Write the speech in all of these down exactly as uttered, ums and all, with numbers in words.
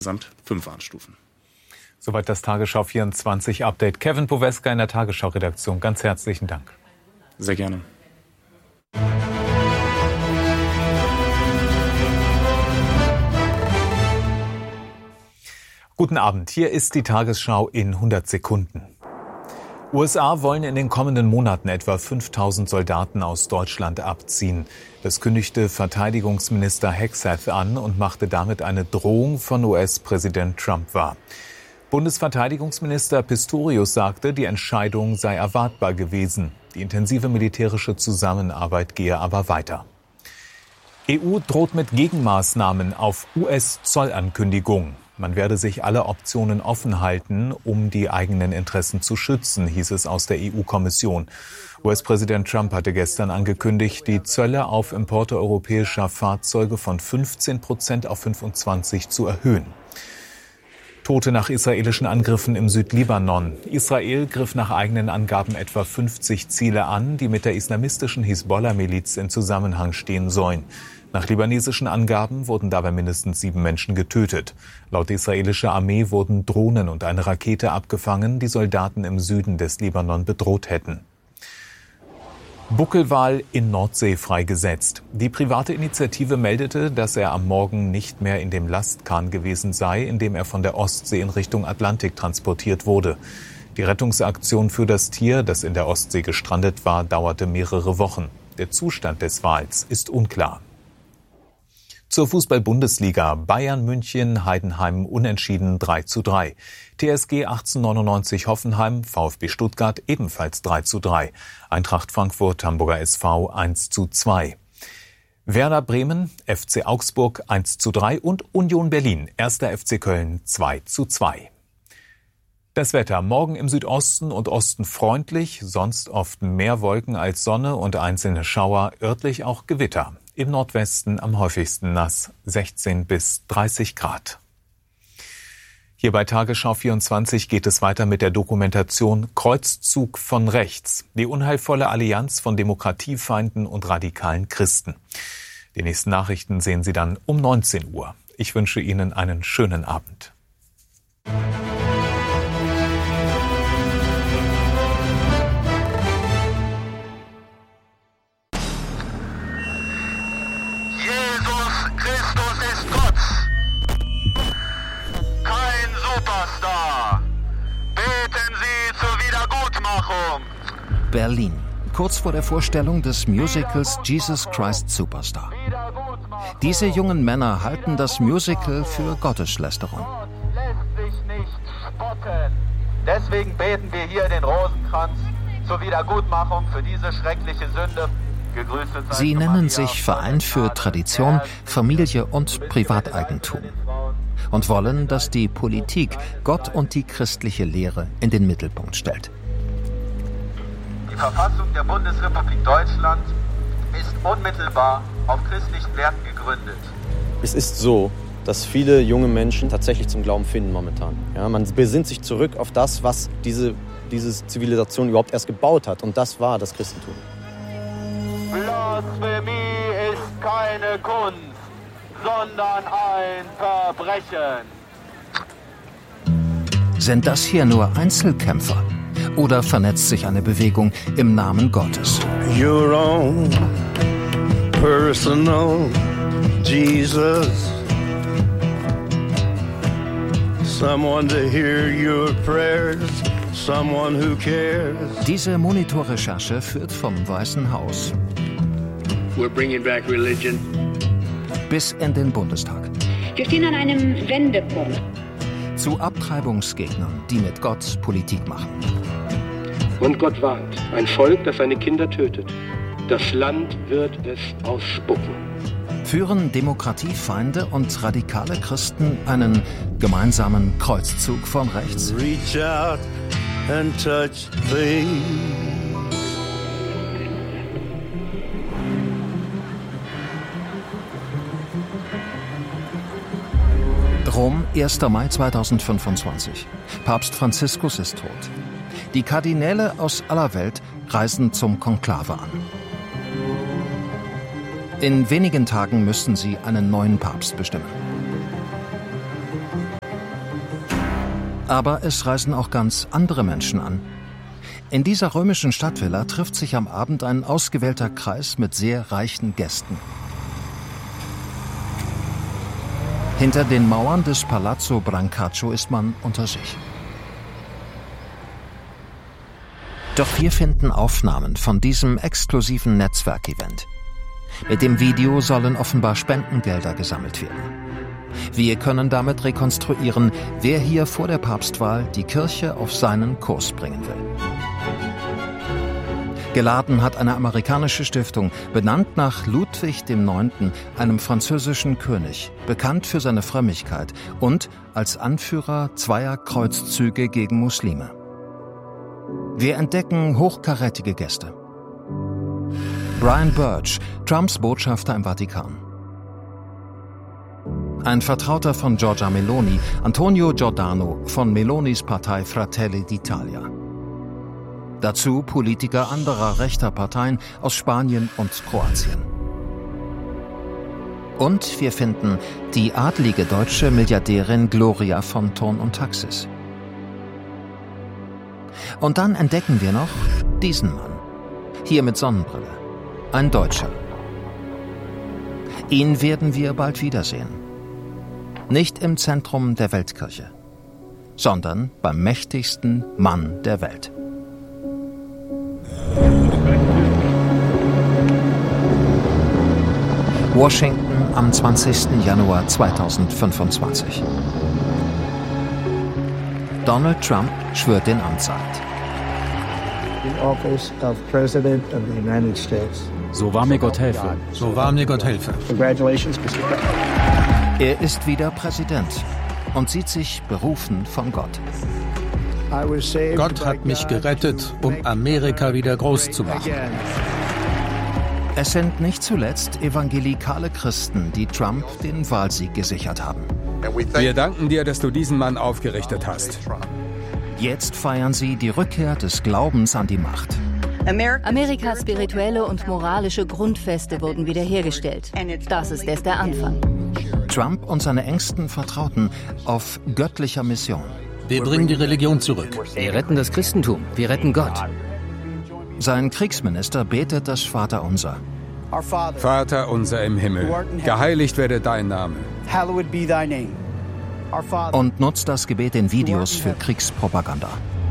insgesamt fünf Warnstufen. Soweit das Tagesschau vierundzwanzig Update. Kevin Poweska in der Tagesschau-Redaktion. Ganz herzlichen Dank. Sehr gerne. Guten Abend, hier ist die Tagesschau in hundert Sekunden. U S A wollen in den kommenden Monaten etwa fünftausend Soldaten aus Deutschland abziehen. Das kündigte Verteidigungsminister Hegseth an und machte damit eine Drohung von U S-Präsident Trump wahr. Bundesverteidigungsminister Pistorius sagte, die Entscheidung sei erwartbar gewesen. Die intensive militärische Zusammenarbeit gehe aber weiter. E U droht mit Gegenmaßnahmen auf U S-Zollankündigung. Man werde sich alle Optionen offen halten, um die eigenen Interessen zu schützen, hieß es aus der E U-Kommission. U S-Präsident Trump hatte gestern angekündigt, die Zölle auf Importe europäischer Fahrzeuge von fünfzehn Prozent auf fünfundzwanzig zu erhöhen. Tote nach israelischen Angriffen im Südlibanon. Israel griff nach eigenen Angaben etwa fünfzig Ziele an, die mit der islamistischen Hisbollah-Miliz in Zusammenhang stehen sollen. Nach libanesischen Angaben wurden dabei mindestens sieben Menschen getötet. Laut israelischer Armee wurden Drohnen und eine Rakete abgefangen, die Soldaten im Süden des Libanon bedroht hätten. Buckelwal in Nordsee freigesetzt. Die private Initiative meldete, dass er am Morgen nicht mehr in dem Lastkahn gewesen sei, in dem er von der Ostsee in Richtung Atlantik transportiert wurde. Die Rettungsaktion für das Tier, das in der Ostsee gestrandet war, dauerte mehrere Wochen. Der Zustand des Wals ist unklar. Zur Fußball-Bundesliga. Bayern München, Heidenheim unentschieden drei zu drei. T S G achtzehnhundertneunundneunzig Hoffenheim, VfB Stuttgart ebenfalls drei zu drei. Eintracht Frankfurt, Hamburger S V eins zu zwei. Werder Bremen, F C Augsburg eins zu drei und Union Berlin, erster F C Köln zwei zu zwei. Das Wetter. Morgen im Südosten und Osten freundlich, sonst oft mehr Wolken als Sonne und einzelne Schauer, örtlich auch Gewitter. Im Nordwesten am häufigsten nass, sechzehn bis dreißig Grad. Hier bei Tagesschau vierundzwanzig geht es weiter mit der Dokumentation Kreuzzug von rechts. Die unheilvolle Allianz von Demokratiefeinden und radikalen Christen. Die nächsten Nachrichten sehen Sie dann um neunzehn Uhr. Ich wünsche Ihnen einen schönen Abend. Beten Sie zur Wiedergutmachung. Berlin, kurz vor der Vorstellung des Musicals Jesus Christ Superstar. Diese jungen Männer halten das Musical für Gotteslästerung. Gott lässt sich nicht spotten. Deswegen beten wir hier den Rosenkranz zur Wiedergutmachung für diese schreckliche Sünde. Gegrüßet seid Sie Maria, nennen sich Verein für Tradition, Familie und Privateigentum und wollen, dass die Politik Gott und die christliche Lehre in den Mittelpunkt stellt. Die Verfassung der Bundesrepublik Deutschland ist unmittelbar auf christlichen Werten gegründet. Es ist so, dass viele junge Menschen tatsächlich zum Glauben finden momentan. Ja, man besinnt sich zurück auf das, was diese, diese Zivilisation überhaupt erst gebaut hat. Und das war das Christentum. Blasphemie ist keine Kunst, sondern ein Verbrechen. Sind das hier nur Einzelkämpfer? Oder vernetzt sich eine Bewegung im Namen Gottes? Your own personal Jesus. Someone to hear your prayers. Someone who cares. Diese Monitorrecherche führt vom Weißen Haus We're bringing back religion. bis in den Bundestag. Wir stehen an einem Wendepunkt. Zu Abtreibungsgegnern, die mit Gott Politik machen. Und Gott warnt, ein Volk, das seine Kinder tötet. Das Land wird es ausspucken. Führen Demokratiefeinde und radikale Christen einen gemeinsamen Kreuzzug von rechts? Reach out and touch things. Rom, erster Mai zweitausendfünfundzwanzig. Papst Franziskus ist tot. Die Kardinäle aus aller Welt reisen zum Konklave an. In wenigen Tagen müssen sie einen neuen Papst bestimmen. Aber es reisen auch ganz andere Menschen an. In dieser römischen Stadtvilla trifft sich am Abend ein ausgewählter Kreis mit sehr reichen Gästen. Hinter den Mauern des Palazzo Brancaccio ist man unter sich. Doch wir finden Aufnahmen von diesem exklusiven Netzwerkevent. Mit dem Video sollen offenbar Spendengelder gesammelt werden. Wir können damit rekonstruieren, wer hier vor der Papstwahl die Kirche auf seinen Kurs bringen will. Geladen hat eine amerikanische Stiftung, benannt nach Ludwig der Neunte., einem französischen König, bekannt für seine Frömmigkeit und als Anführer zweier Kreuzzüge gegen Muslime. Wir entdecken hochkarätige Gäste. Brian Birch, Trumps Botschafter im Vatikan. Ein Vertrauter von Giorgia Meloni, Antonio Giordano von Melonis Partei Fratelli d'Italia. Dazu Politiker anderer rechter Parteien aus Spanien und Kroatien. Und wir finden die adlige deutsche Milliardärin Gloria von Thurn und Taxis. Und dann entdecken wir noch diesen Mann, hier mit Sonnenbrille, ein Deutscher. Ihn werden wir bald wiedersehen. Nicht im Zentrum der Weltkirche, sondern beim mächtigsten Mann der Welt. Washington am zwanzigsten Januar zweitausendfünfundzwanzig. Donald Trump schwört den Amtseid. The office of President of the United States. So wahr mir Gott helfe. So wahr mir Gott helfe. Congratulations, Mister President. Er ist wieder Präsident und sieht sich berufen von Gott. Gott hat mich gerettet, um Amerika wieder groß zu machen. Es sind nicht zuletzt evangelikale Christen, die Trump den Wahlsieg gesichert haben. Wir danken dir, dass du diesen Mann aufgerichtet hast. Jetzt feiern sie die Rückkehr des Glaubens an die Macht. Amerikas spirituelle und moralische Grundfeste wurden wiederhergestellt. Das ist erst der Anfang. Trump und seine engsten Vertrauten auf göttlicher Mission. Wir bringen die Religion zurück. Wir retten das Christentum. Wir retten Gott. Sein Kriegsminister betet das Vaterunser. Vater unser im Himmel, geheiligt werde dein Name. Und nutzt das Gebet in Videos für Kriegspropaganda.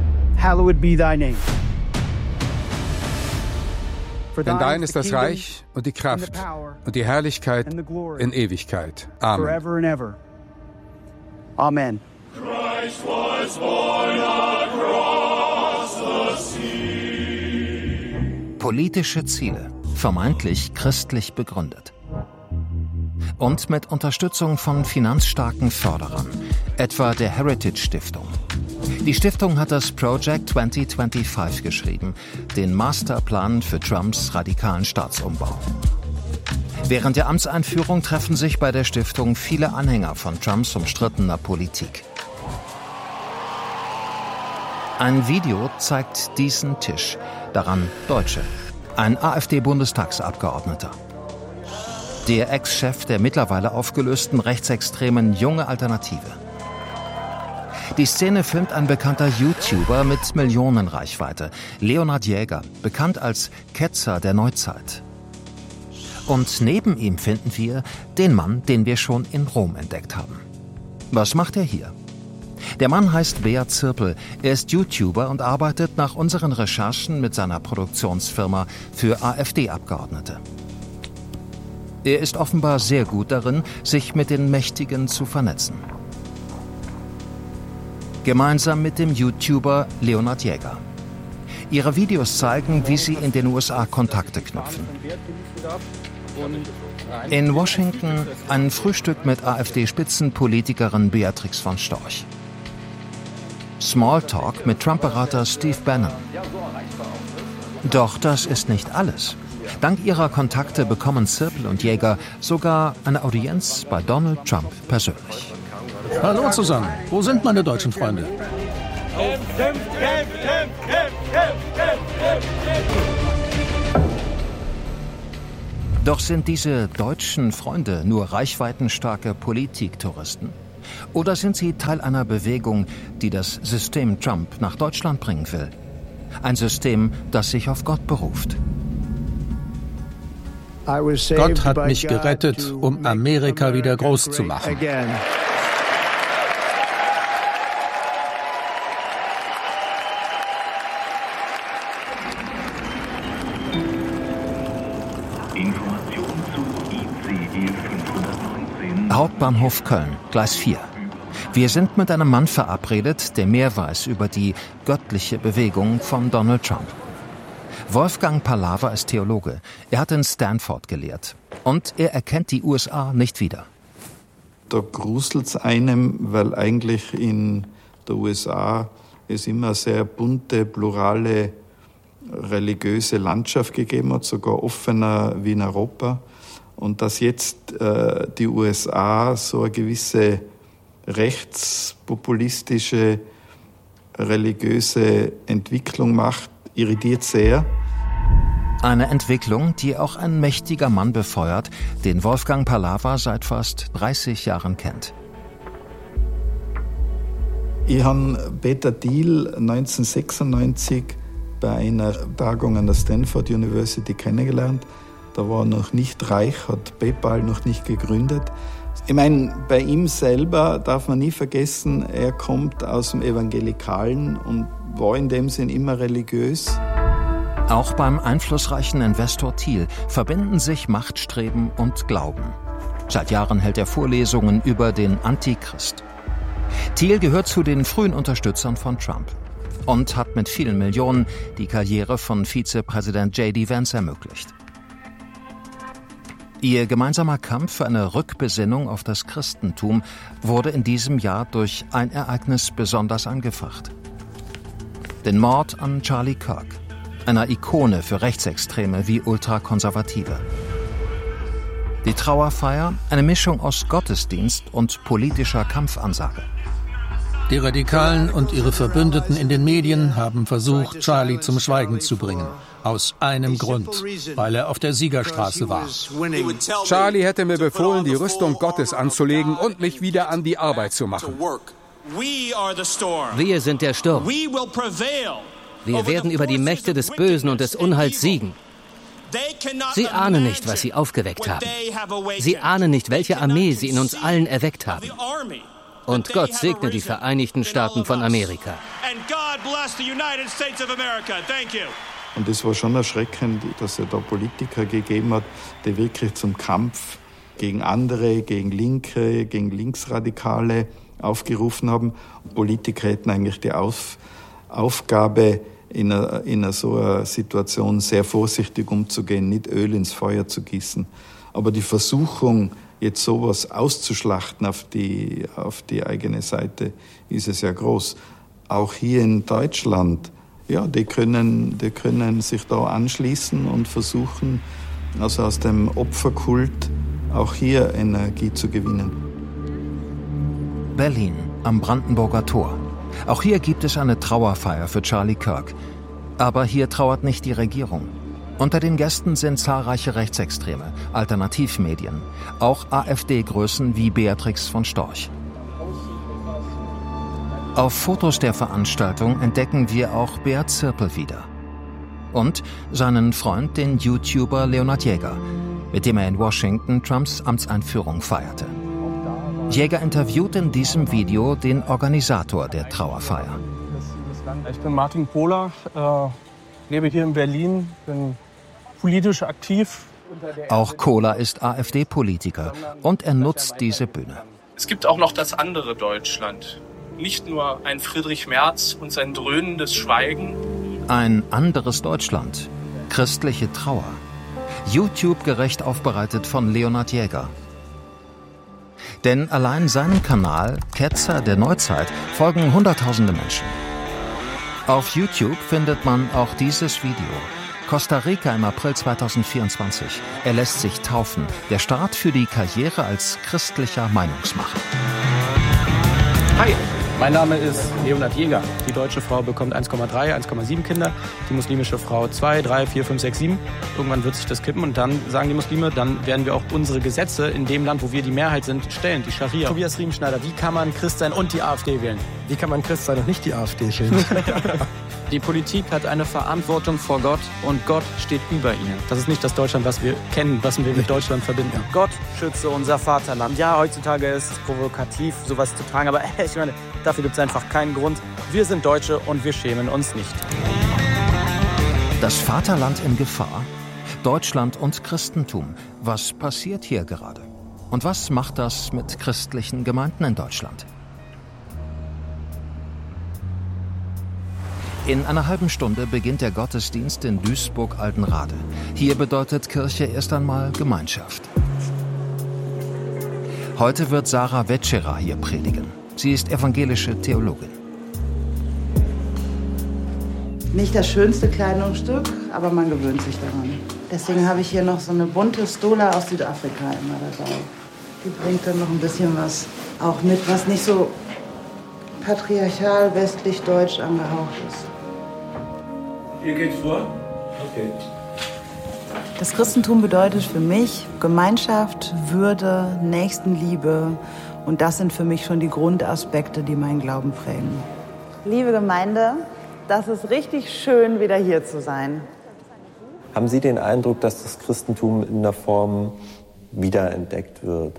Denn dein ist das Reich und die Kraft und die Herrlichkeit in Ewigkeit. Amen. Amen. Christ was born across the sea. Politische Ziele, vermeintlich christlich begründet. Und mit Unterstützung von finanzstarken Förderern, etwa der Heritage Stiftung. Die Stiftung hat das Project zwanzig fünfundzwanzig geschrieben, den Masterplan für Trumps radikalen Staatsumbau. Während der Amtseinführung treffen sich bei der Stiftung viele Anhänger von Trumps umstrittener Politik. Ein Video zeigt diesen Tisch, daran Deutsche, ein AfD-Bundestagsabgeordneter. Der Ex-Chef der mittlerweile aufgelösten rechtsextremen Junge Alternative. Die Szene filmt ein bekannter YouTuber mit Millionenreichweite, Leonhard Jäger, bekannt als Ketzer der Neuzeit. Und neben ihm finden wir den Mann, den wir schon in Rom entdeckt haben. Was macht er hier? Der Mann heißt Beat Zirpel, er ist YouTuber und arbeitet nach unseren Recherchen mit seiner Produktionsfirma für AfD-Abgeordnete. Er ist offenbar sehr gut darin, sich mit den Mächtigen zu vernetzen. Gemeinsam mit dem YouTuber Leonhard Jäger. Ihre Videos zeigen, wie sie in den U S A Kontakte knüpfen. In Washington ein Frühstück mit AfD-Spitzenpolitikerin Beatrix von Storch. Smalltalk mit Trump-Berater Steve Bannon. Doch das ist nicht alles. Dank ihrer Kontakte bekommen Zirpel und Jäger sogar eine Audienz bei Donald Trump persönlich. Hallo zusammen. Wo sind meine deutschen Freunde? Doch sind diese deutschen Freunde nur reichweitenstarke Politiktouristen? Oder sind sie Teil einer Bewegung, die das System Trump nach Deutschland bringen will? Ein System, das sich auf Gott beruft. Gott hat mich gerettet, um Amerika wieder groß zu machen. Hauptbahnhof Köln, Gleis vier. Wir sind mit einem Mann verabredet, der mehr weiß über die göttliche Bewegung von Donald Trump. Wolfgang Pallaver ist Theologe. Er hat in Stanford gelehrt. Und er erkennt die U S A nicht wieder. Da gruselt's einem, weil eigentlich in der U S A es immer eine sehr bunte, plurale, religiöse Landschaft gegeben hat, sogar offener wie in Europa. Und dass jetzt äh, die U S A so eine gewisse rechtspopulistische, religiöse Entwicklung macht, irritiert sehr. Eine Entwicklung, die auch ein mächtiger Mann befeuert, den Wolfgang Pallaver seit fast dreißig Jahren kennt. Ich habe Peter Thiel neunzehnhundertsechsundneunzig bei einer Tagung an der Stanford University kennengelernt. Da war er noch nicht reich, hat PayPal noch nicht gegründet. Ich meine, bei ihm selber darf man nie vergessen, er kommt aus dem Evangelikalen und war in dem Sinn immer religiös. Auch beim einflussreichen Investor Thiel verbinden sich Machtstreben und Glauben. Seit Jahren hält er Vorlesungen über den Antichrist. Thiel gehört zu den frühen Unterstützern von Trump und hat mit vielen Millionen die Karriere von Vizepräsident J D Vance ermöglicht. Ihr gemeinsamer Kampf für eine Rückbesinnung auf das Christentum wurde in diesem Jahr durch ein Ereignis besonders angefacht. Den Mord an Charlie Kirk, einer Ikone für Rechtsextreme wie Ultrakonservative. Die Trauerfeier, eine Mischung aus Gottesdienst und politischer Kampfansage. Die Radikalen und ihre Verbündeten in den Medien haben versucht, Charlie zum Schweigen zu bringen. Aus einem Grund, weil er auf der Siegerstraße war. Charlie hätte mir befohlen, die Rüstung Gottes anzulegen und mich wieder an die Arbeit zu machen. Wir sind der Sturm. Wir werden über die Mächte des Bösen und des Unheils siegen. Sie ahnen nicht, was sie aufgeweckt haben. Sie ahnen nicht, welche Armee sie in uns allen erweckt haben. Und Gott segne die Vereinigten Staaten von Amerika. Und es war schon erschreckend, dass es da Politiker gegeben hat, die wirklich zum Kampf gegen andere, gegen Linke, gegen Linksradikale aufgerufen haben. Politiker hätten eigentlich die Auf, Aufgabe, in einer, in einer so einer Situation sehr vorsichtig umzugehen, nicht Öl ins Feuer zu gießen. Aber die Versuchung, jetzt sowas auszuschlachten auf die, auf die eigene Seite, ist es ja groß. Auch hier in Deutschland, ja, die können, die können sich da anschließen und versuchen, also aus dem Opferkult auch hier Energie zu gewinnen. Berlin am Brandenburger Tor. Auch hier gibt es eine Trauerfeier für Charlie Kirk. Aber hier trauert nicht die Regierung. Unter den Gästen sind zahlreiche Rechtsextreme, Alternativmedien, auch AfD-Größen wie Beatrix von Storch. Auf Fotos der Veranstaltung entdecken wir auch Beat Zirpel wieder. Und seinen Freund, den YouTuber Leonhard Jäger, mit dem er in Washington Trumps Amtseinführung feierte. Jäger interviewt in diesem Video den Organisator der Trauerfeier. Ich bin Martin Pohler, äh, lebe hier in Berlin, bin politisch aktiv. Auch Kohler ist AfD-Politiker und er nutzt diese Bühne. Es gibt auch noch das andere Deutschland. Nicht nur ein Friedrich Merz und sein dröhnendes Schweigen. Ein anderes Deutschland. Christliche Trauer. YouTube-gerecht aufbereitet von Leonhard Jäger. Denn allein seinem Kanal, Ketzer der Neuzeit, folgen Hunderttausende Menschen. Auf YouTube findet man auch dieses Video. Costa Rica im April zweitausendvierundzwanzig. Er lässt sich taufen. Der Start für die Karriere als christlicher Meinungsmacher. Hi, Mein Name ist Leonhard Jäger. Die deutsche Frau bekommt eins Komma drei, eins Komma sieben Kinder, die muslimische Frau zwei, drei, vier, fünf, sechs, sieben. Irgendwann wird sich das kippen und dann sagen die Muslime, dann werden wir auch unsere Gesetze in dem Land, wo wir die Mehrheit sind, stellen, die Scharia. Tobias Riemenschneider, wie kann man Christ sein und die AfD wählen? Wie kann man Christ sein und nicht die AfD wählen? Die Politik hat eine Verantwortung vor Gott und Gott steht über ihnen. Das ist nicht das Deutschland, was wir kennen, was wir mit Deutschland verbinden. Gott schütze unser Vaterland. Ja, heutzutage ist es provokativ, sowas zu tragen, aber ich meine, dafür gibt es einfach keinen Grund. Wir sind Deutsche und wir schämen uns nicht. Das Vaterland in Gefahr? Deutschland und Christentum. Was passiert hier gerade? Und was macht das mit christlichen Gemeinden in Deutschland? In einer halben Stunde beginnt der Gottesdienst in Duisburg-Altenrade. Hier bedeutet Kirche erst einmal Gemeinschaft. Heute wird Sarah Wetscherer hier predigen. Sie ist evangelische Theologin. Nicht das schönste Kleidungsstück, aber man gewöhnt sich daran. Deswegen habe ich hier noch so eine bunte Stola aus Südafrika immer dabei. Die bringt dann noch ein bisschen was auch mit, was nicht so patriarchal, westlich, deutsch angehaucht ist. Ihr geht vor? Okay. Das Christentum bedeutet für mich Gemeinschaft, Würde, Nächstenliebe. Und das sind für mich schon die Grundaspekte, die meinen Glauben prägen. Liebe Gemeinde, das ist richtig schön, wieder hier zu sein. Haben Sie den Eindruck, dass das Christentum in einer Form wiederentdeckt wird?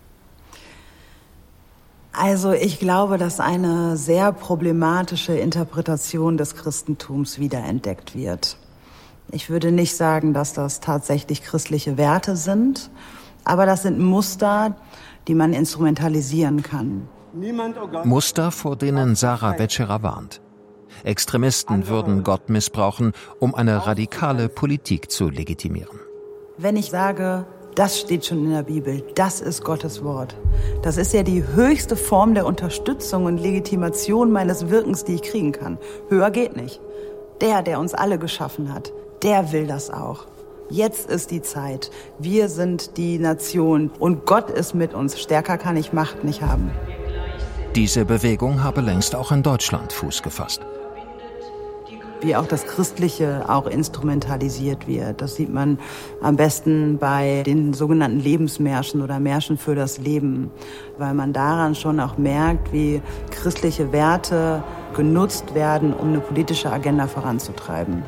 Also ich glaube, dass eine sehr problematische Interpretation des Christentums wiederentdeckt wird. Ich würde nicht sagen, dass das tatsächlich christliche Werte sind, aber das sind Muster, die man instrumentalisieren kann. Muster, vor denen Sarah Wetscherer warnt. Extremisten würden Gott missbrauchen, um eine radikale Politik zu legitimieren. Wenn ich sage, das steht schon in der Bibel, das ist Gottes Wort. Das ist ja die höchste Form der Unterstützung und Legitimation meines Wirkens, die ich kriegen kann. Höher geht nicht. Der, der uns alle geschaffen hat, der will das auch. Jetzt ist die Zeit. Wir sind die Nation und Gott ist mit uns. Stärker kann ich Macht nicht haben. Diese Bewegung habe längst auch in Deutschland Fuß gefasst. Wie auch das Christliche auch instrumentalisiert wird. Das sieht man am besten bei den sogenannten Lebensmärschen oder Märschen für das Leben, weil man daran schon auch merkt, wie christliche Werte genutzt werden, um eine politische Agenda voranzutreiben.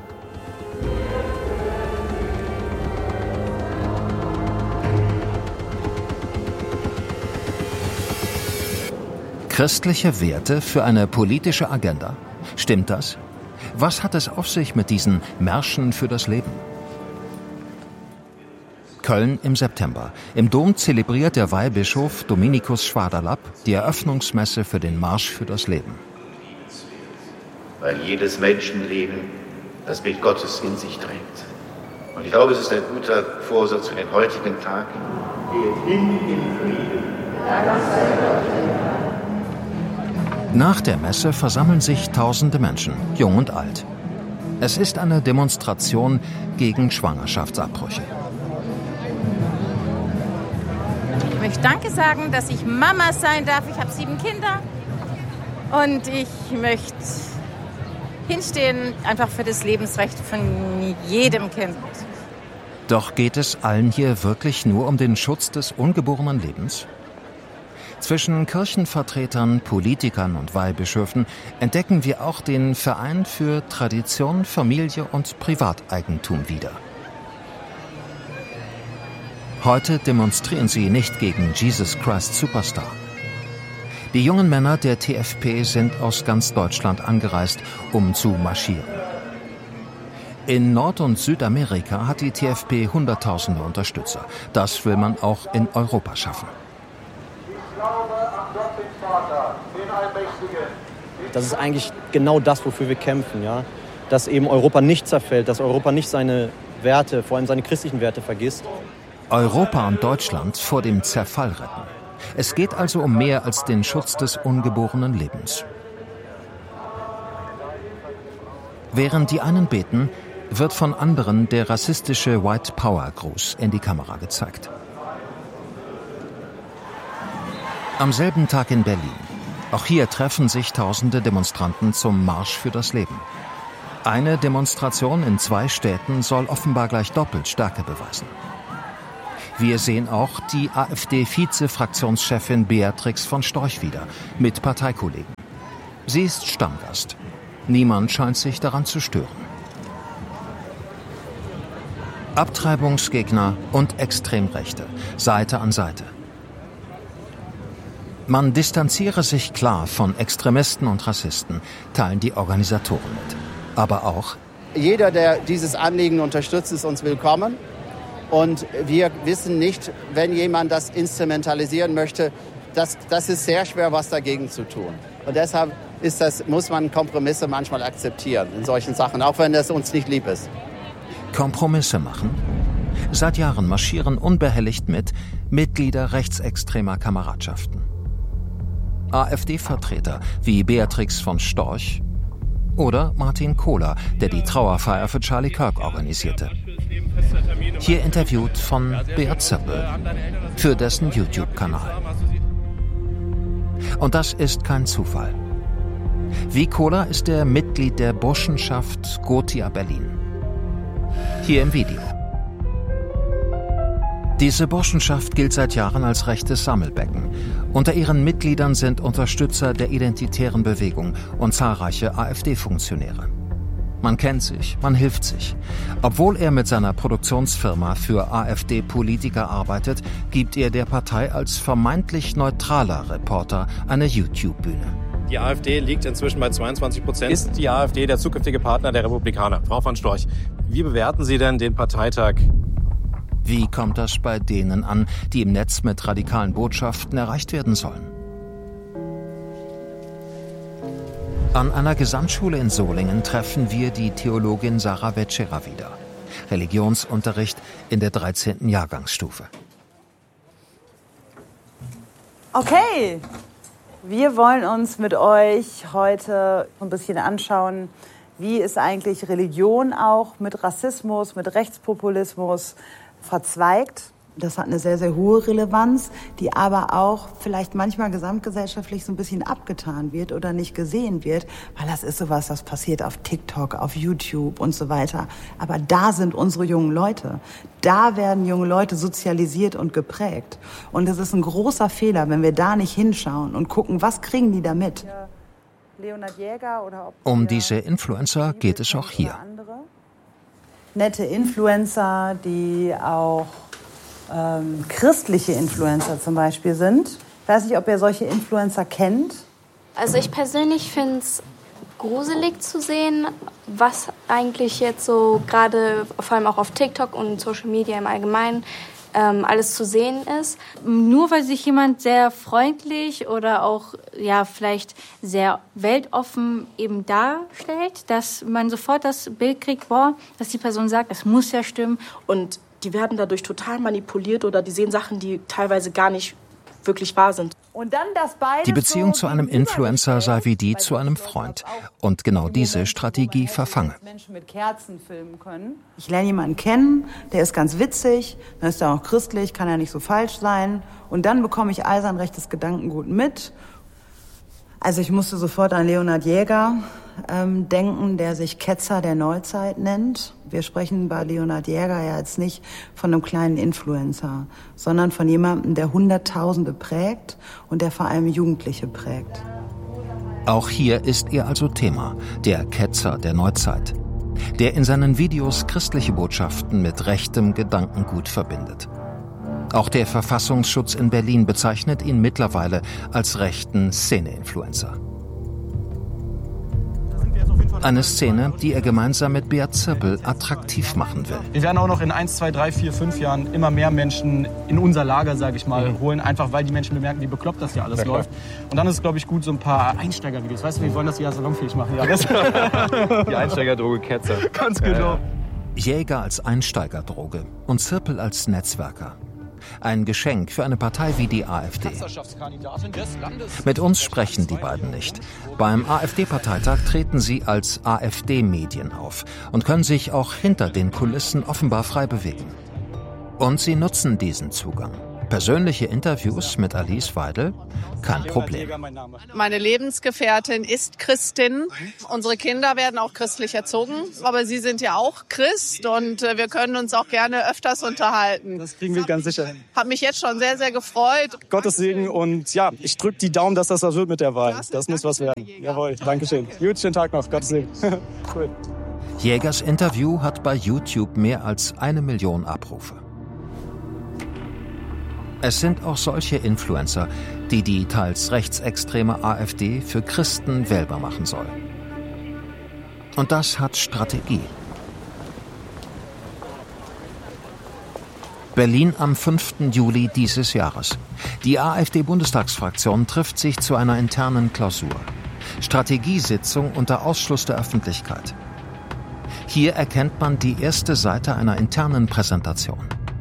Christliche Werte für eine politische Agenda? Stimmt das? Was hat es auf sich mit diesen Märschen für das Leben? Köln im September. Im Dom zelebriert der Weihbischof Dominikus Schwaderlapp die Eröffnungsmesse für den Marsch für das Leben. Weil jedes Menschenleben das Bild Gottes in sich trägt. Und ich glaube, es ist ein guter Vorsatz für den heutigen Tag. Geht hin in Frieden. Nach der Messe versammeln sich tausende Menschen, jung und alt. Es ist eine Demonstration gegen Schwangerschaftsabbrüche. Ich möchte Danke sagen, dass ich Mama sein darf. Ich habe sieben Kinder. Und ich möchte hinstehen, einfach für das Lebensrecht von jedem Kind. Doch geht es allen hier wirklich nur um den Schutz des ungeborenen Lebens? Zwischen Kirchenvertretern, Politikern und Weihbischöfen entdecken wir auch den Verein für Tradition, Familie und Privateigentum wieder. Heute demonstrieren sie nicht gegen Jesus Christ Superstar. Die jungen Männer der T F P sind aus ganz Deutschland angereist, um zu marschieren. In Nord- und Südamerika hat die T F P Hunderttausende Unterstützer. Das will man auch in Europa schaffen. Das ist eigentlich genau das, wofür wir kämpfen, ja? Dass eben Europa nicht zerfällt, dass Europa nicht seine Werte, vor allem seine christlichen Werte vergisst. Europa und Deutschland vor dem Zerfall retten. Es geht also um mehr als den Schutz des ungeborenen Lebens. Während die einen beten, wird von anderen der rassistische White Power Gruß in die Kamera gezeigt. Am selben Tag in Berlin. Auch hier treffen sich tausende Demonstranten zum Marsch für das Leben. Eine Demonstration in zwei Städten soll offenbar gleich doppelt Stärke beweisen. Wir sehen auch die AfD-Vize-Fraktionschefin Beatrix von Storch wieder, mit Parteikollegen. Sie ist Stammgast. Niemand scheint sich daran zu stören. Abtreibungsgegner und Extremrechte, Seite an Seite. Man distanziere sich klar von Extremisten und Rassisten, teilen die Organisatoren mit. Aber auch: Jeder, der dieses Anliegen unterstützt, ist uns willkommen. Und wir wissen nicht, wenn jemand das instrumentalisieren möchte, das, das ist sehr schwer, was dagegen zu tun. Und deshalb ist das, muss man Kompromisse manchmal akzeptieren in solchen Sachen, auch wenn das uns nicht lieb ist. Kompromisse machen? Seit Jahren marschieren unbehelligt mit Mitglieder rechtsextremer Kameradschaften. AfD-Vertreter wie Beatrix von Storch oder Martin Kohler, der die Trauerfeier für Charlie Kirk organisierte. Hier interviewt von Beat Zirpel für dessen YouTube-Kanal. Und das ist kein Zufall. Wie Kohler ist er Mitglied der Burschenschaft Gothia Berlin. Hier im Video. Diese Burschenschaft gilt seit Jahren als rechtes Sammelbecken. Unter ihren Mitgliedern sind Unterstützer der identitären Bewegung und zahlreiche AfD-Funktionäre. Man kennt sich, man hilft sich. Obwohl er mit seiner Produktionsfirma für AfD-Politiker arbeitet, gibt er der Partei als vermeintlich neutraler Reporter eine YouTube-Bühne. Die AfD liegt inzwischen bei zweiundzwanzig Prozent. Ist die AfD der zukünftige Partner der Republikaner? Frau von Storch, wie bewerten Sie denn den Parteitag? Wie kommt das bei denen an, die im Netz mit radikalen Botschaften erreicht werden sollen? An einer Gesamtschule in Solingen treffen wir die Theologin Sarah Vetschera wieder. Religionsunterricht in der dreizehnten Jahrgangsstufe. Okay, wir wollen uns mit euch heute ein bisschen anschauen, wie ist eigentlich Religion auch mit Rassismus, mit Rechtspopulismus verzweigt. Das hat eine sehr, sehr hohe Relevanz, die aber auch vielleicht manchmal gesamtgesellschaftlich so ein bisschen abgetan wird oder nicht gesehen wird, weil das ist sowas, das passiert auf TikTok, auf YouTube und so weiter. Aber da sind unsere jungen Leute. Da werden junge Leute sozialisiert und geprägt. Und es ist ein großer Fehler, wenn wir da nicht hinschauen und gucken, was kriegen die da mit. Um diese Influencer geht es auch hier. Nette Influencer, die auch ähm, christliche Influencer zum Beispiel sind. Ich weiß nicht, ob ihr solche Influencer kennt. Also ich persönlich finde es gruselig zu sehen, was eigentlich jetzt so gerade vor allem auch auf TikTok und Social Media im Allgemeinen ähm, alles zu sehen ist. Nur weil sich jemand sehr freundlich oder auch ja vielleicht sehr weltoffen eben darstellt, dass man sofort das Bild kriegt, boah, dass die Person sagt, das muss ja stimmen. Und die werden dadurch total manipuliert oder die sehen Sachen, die teilweise gar nicht wirklich wahr sind. Und dann das beides die Beziehung so zu einem Influencer sei wie die zu einem Freund. Und genau diese Strategie verfange. Menschen mit Kerzen filmen können. Ich lerne jemanden kennen, der ist ganz witzig, dann ist er auch christlich, kann ja nicht so falsch sein. Und dann bekomme ich all sein rechtes Gedankengut mit. Also ich musste sofort an Leonhard Jäger ähm, denken, der sich Ketzer der Neuzeit nennt. Wir sprechen bei Leonhard Jäger ja jetzt nicht von einem kleinen Influencer, sondern von jemandem, der Hunderttausende prägt und der vor allem Jugendliche prägt. Auch hier ist er also Thema, der Ketzer der Neuzeit, der in seinen Videos christliche Botschaften mit rechtem Gedankengut verbindet. Auch der Verfassungsschutz in Berlin bezeichnet ihn mittlerweile als rechten Szene-Influencer. Eine Szene, die er gemeinsam mit Beat Zirpel attraktiv machen will. Wir werden auch noch in eins, zwei, drei, vier, fünf Jahren immer mehr Menschen in unser Lager, sage ich mal, mhm. holen. Einfach weil die Menschen bemerken, wie bekloppt das hier alles ja, läuft. Und dann ist es, glaube ich, gut, so ein paar Einsteigervideos. Weißt du, wir wollen das ja salonfähig machen. Ja, das die Einsteigerdroge Ketzer. Ganz genau. Jäger als Einsteigerdroge und Zirpel als Netzwerker. Ein Geschenk für eine Partei wie die AfD. Mit uns sprechen die beiden nicht. Beim AfD-Parteitag treten sie als AfD-Medien auf und können sich auch hinter den Kulissen offenbar frei bewegen. Und sie nutzen diesen Zugang. Persönliche Interviews mit Alice Weidel? Kein Problem. Meine Lebensgefährtin ist Christin. Unsere Kinder werden auch christlich erzogen. Aber sie sind ja auch Christ und wir können uns auch gerne öfters unterhalten. Das kriegen wir ganz sicher hin. Hat mich jetzt schon sehr, sehr gefreut. Gottes Segen und ja, ich drücke die Daumen, dass das was wird mit der Wahl. Das muss was werden. Jawohl, Dankeschön. Gut, schönen Tag noch. Gottes Segen. Cool. Jägers Interview hat bei YouTube mehr als eine Million Abrufe. Es sind auch solche Influencer, die die teils rechtsextreme AfD für Christen wählbar machen soll. Und das hat Strategie. Berlin am fünften Juli dieses Jahres. Die AfD-Bundestagsfraktion trifft sich zu einer internen Klausur. Strategiesitzung unter Ausschluss der Öffentlichkeit. Hier erkennt man die erste Seite einer internen Präsentation.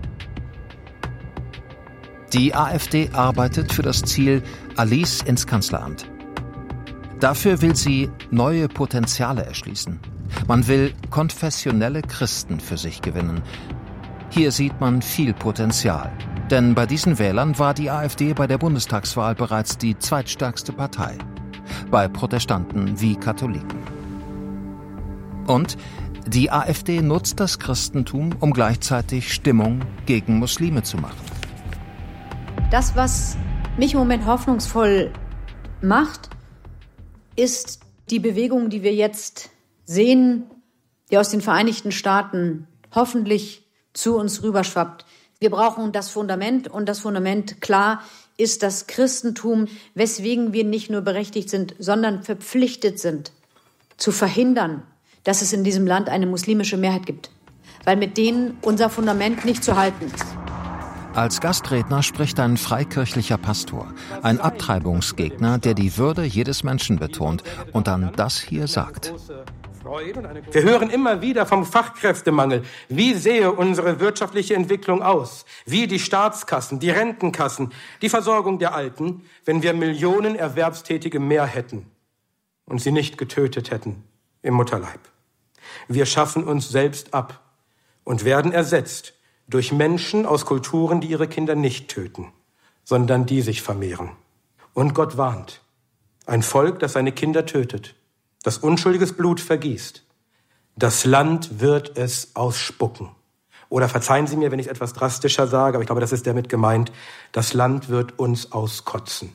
Die AfD arbeitet für das Ziel Alice ins Kanzleramt. Dafür will sie neue Potenziale erschließen. Man will konfessionelle Christen für sich gewinnen. Hier sieht man viel Potenzial. Denn bei diesen Wählern war die AfD bei der Bundestagswahl bereits die zweitstärkste Partei. Bei Protestanten wie Katholiken. Und die AfD nutzt das Christentum, um gleichzeitig Stimmung gegen Muslime zu machen. Das, was mich im Moment hoffnungsvoll macht, ist die Bewegung, die wir jetzt sehen, die aus den Vereinigten Staaten hoffentlich zu uns rüberschwappt. Wir brauchen das Fundament und das Fundament, klar, ist das Christentum, weswegen wir nicht nur berechtigt sind, sondern verpflichtet sind, zu verhindern, dass es in diesem Land eine muslimische Mehrheit gibt, weil mit denen unser Fundament nicht zu halten ist. Als Gastredner spricht ein freikirchlicher Pastor, ein Abtreibungsgegner, der die Würde jedes Menschen betont und dann das hier sagt. Wir hören immer wieder vom Fachkräftemangel. Wie sehe unsere wirtschaftliche Entwicklung aus? Wie die Staatskassen, die Rentenkassen, die Versorgung der Alten, wenn wir Millionen Erwerbstätige mehr hätten und sie nicht getötet hätten im Mutterleib. Wir schaffen uns selbst ab und werden ersetzt durch Menschen aus Kulturen, die ihre Kinder nicht töten, sondern die sich vermehren. Und Gott warnt. Ein Volk, das seine Kinder tötet, das unschuldiges Blut vergießt. Das Land wird es ausspucken. Oder verzeihen Sie mir, wenn ich es etwas drastischer sage, aber ich glaube, das ist damit gemeint, das Land wird uns auskotzen.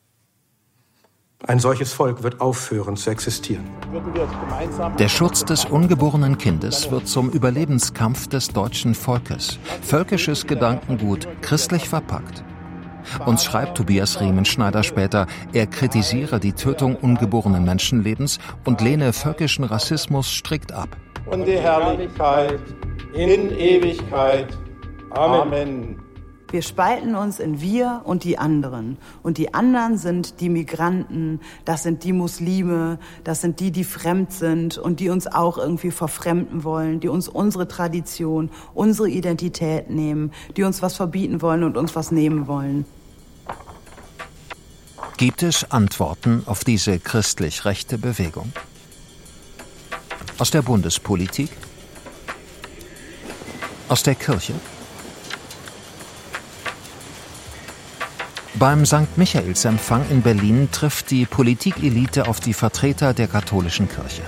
Ein solches Volk wird aufhören zu existieren. Der Schutz des ungeborenen Kindes wird zum Überlebenskampf des deutschen Volkes. Völkisches Gedankengut, christlich verpackt. Uns schreibt Tobias Riemenschneider später, er kritisiere die Tötung ungeborenen Menschenlebens und lehne völkischen Rassismus strikt ab. Und die Herrlichkeit in Ewigkeit. Amen. Wir spalten uns in wir und die anderen. Und die anderen sind die Migranten, das sind die Muslime, das sind die, die fremd sind und die uns auch irgendwie verfremden wollen, die uns unsere Tradition, unsere Identität nehmen, die uns was verbieten wollen und uns was nehmen wollen. Gibt es Antworten auf diese christlich-rechte Bewegung? Aus der Bundespolitik? Aus der Kirche? Beim Sankt Michaelsempfang in Berlin trifft die Politikelite auf die Vertreter der katholischen Kirche.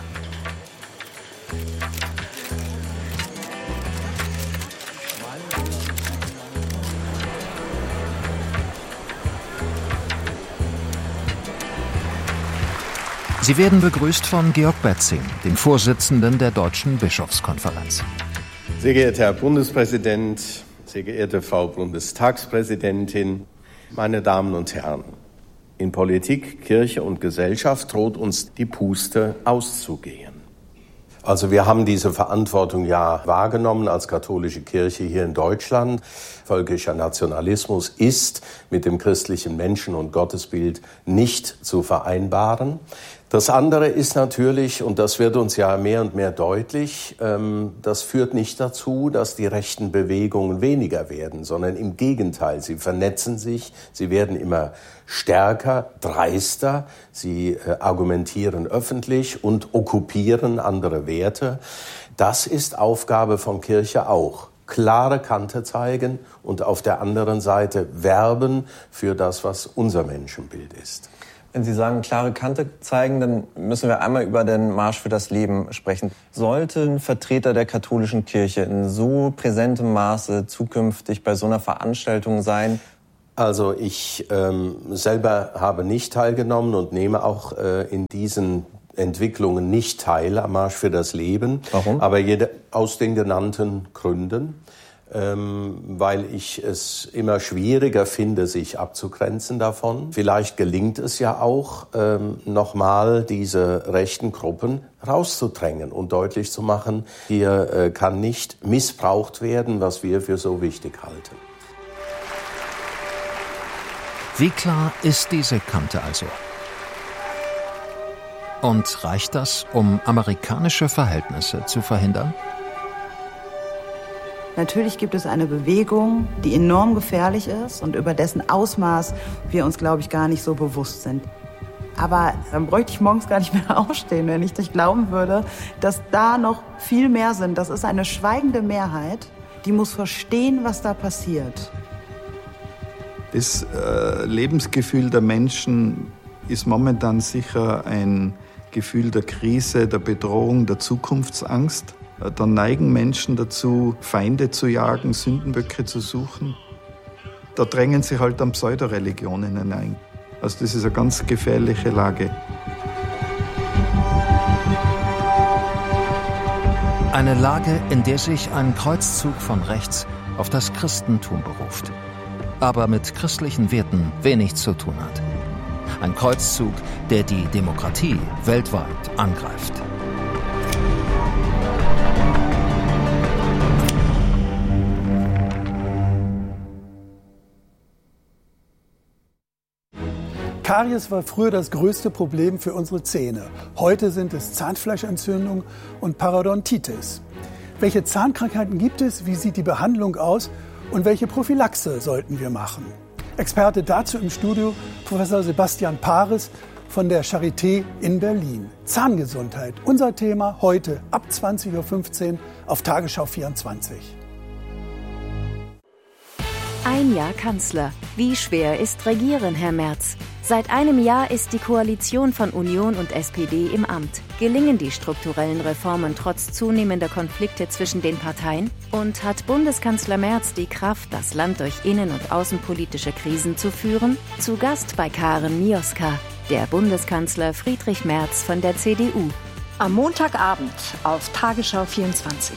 Sie werden begrüßt von Georg Betzing, dem Vorsitzenden der Deutschen Bischofskonferenz. Sehr geehrter Herr Bundespräsident, sehr geehrte Frau Bundestagspräsidentin, meine Damen und Herren, in Politik, Kirche und Gesellschaft droht uns die Puste auszugehen. Also wir haben diese Verantwortung ja wahrgenommen als katholische Kirche hier in Deutschland. Völkischer Nationalismus ist mit dem christlichen Menschen- und Gottesbild nicht zu vereinbaren. Das andere ist natürlich, und das wird uns ja mehr und mehr deutlich, ähm, das führt nicht dazu, dass die rechten Bewegungen weniger werden, sondern im Gegenteil, sie vernetzen sich, sie werden immer stärker, dreister, sie äh, argumentieren öffentlich und okkupieren andere Werte. Das ist Aufgabe von Kirche auch, klare Kante zeigen und auf der anderen Seite werben für das, was unser Menschenbild ist. Wenn Sie sagen, klare Kante zeigen, dann müssen wir einmal über den Marsch für das Leben sprechen. Sollten Vertreter der katholischen Kirche in so präsentem Maße zukünftig bei so einer Veranstaltung sein? Also ich ähm, selber habe nicht teilgenommen und nehme auch äh, in diesen Entwicklungen nicht teil am Marsch für das Leben. Warum? Aber jede, aus den genannten Gründen, ähm, weil ich es immer schwieriger finde, sich abzugrenzen davon. Vielleicht gelingt es ja auch, ähm, nochmal diese rechten Gruppen rauszudrängen und deutlich zu machen, hier äh, kann nicht missbraucht werden, was wir für so wichtig halten. Wie klar ist diese Kante also? Und reicht das, um amerikanische Verhältnisse zu verhindern? Natürlich gibt es eine Bewegung, die enorm gefährlich ist und über dessen Ausmaß wir uns, glaube ich, gar nicht so bewusst sind. Aber dann bräuchte ich morgens gar nicht mehr aufstehen, wenn ich nicht glauben würde, dass da noch viel mehr sind. Das ist eine schweigende Mehrheit, die muss verstehen, was da passiert. Das äh, Lebensgefühl der Menschen ist momentan sicher ein Gefühl der Krise, der Bedrohung, der Zukunftsangst. Da neigen Menschen dazu, Feinde zu jagen, Sündenböcke zu suchen. Da drängen sich halt dann Pseudoreligionen hinein. Also das ist eine ganz gefährliche Lage. Eine Lage, in der sich ein Kreuzzug von rechts auf das Christentum beruft, aber mit christlichen Werten wenig zu tun hat. Ein Kreuzzug, der die Demokratie weltweit angreift. Karies war früher das größte Problem für unsere Zähne. Heute sind es Zahnfleischentzündung und Parodontitis. Welche Zahnkrankheiten gibt es? Wie sieht die Behandlung aus? Und welche Prophylaxe sollten wir machen? Experte dazu im Studio Professor Sebastian Paris von der Charité in Berlin. Zahngesundheit, unser Thema heute ab zwanzig Uhr fünfzehn auf Tagesschau vierundzwanzig. Ein Jahr Kanzler. Wie schwer ist Regieren, Herr Merz? Seit einem Jahr ist die Koalition von Union und S P D im Amt. Gelingen die strukturellen Reformen trotz zunehmender Konflikte zwischen den Parteien? Und hat Bundeskanzler Merz die Kraft, das Land durch innen- und außenpolitische Krisen zu führen? Zu Gast bei Karen Mioska, der Bundeskanzler Friedrich Merz von der C D U. Am Montagabend auf Tagesschau vierundzwanzig.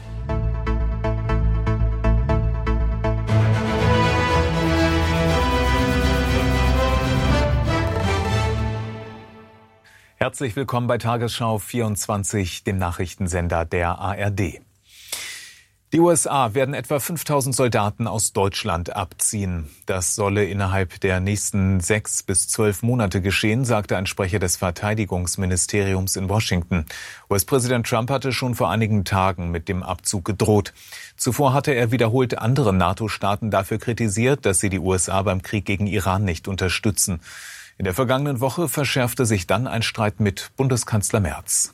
Herzlich willkommen bei Tagesschau vierundzwanzig, dem Nachrichtensender der A R D. Die U S A werden etwa fünftausend Soldaten aus Deutschland abziehen. Das solle innerhalb der nächsten sechs bis zwölf Monate geschehen, sagte ein Sprecher des Verteidigungsministeriums in Washington. U S-Präsident Trump hatte schon vor einigen Tagen mit dem Abzug gedroht. Zuvor hatte er wiederholt andere NATO-Staaten dafür kritisiert, dass sie die U S A beim Krieg gegen Iran nicht unterstützen. In der vergangenen Woche verschärfte sich dann ein Streit mit Bundeskanzler Merz.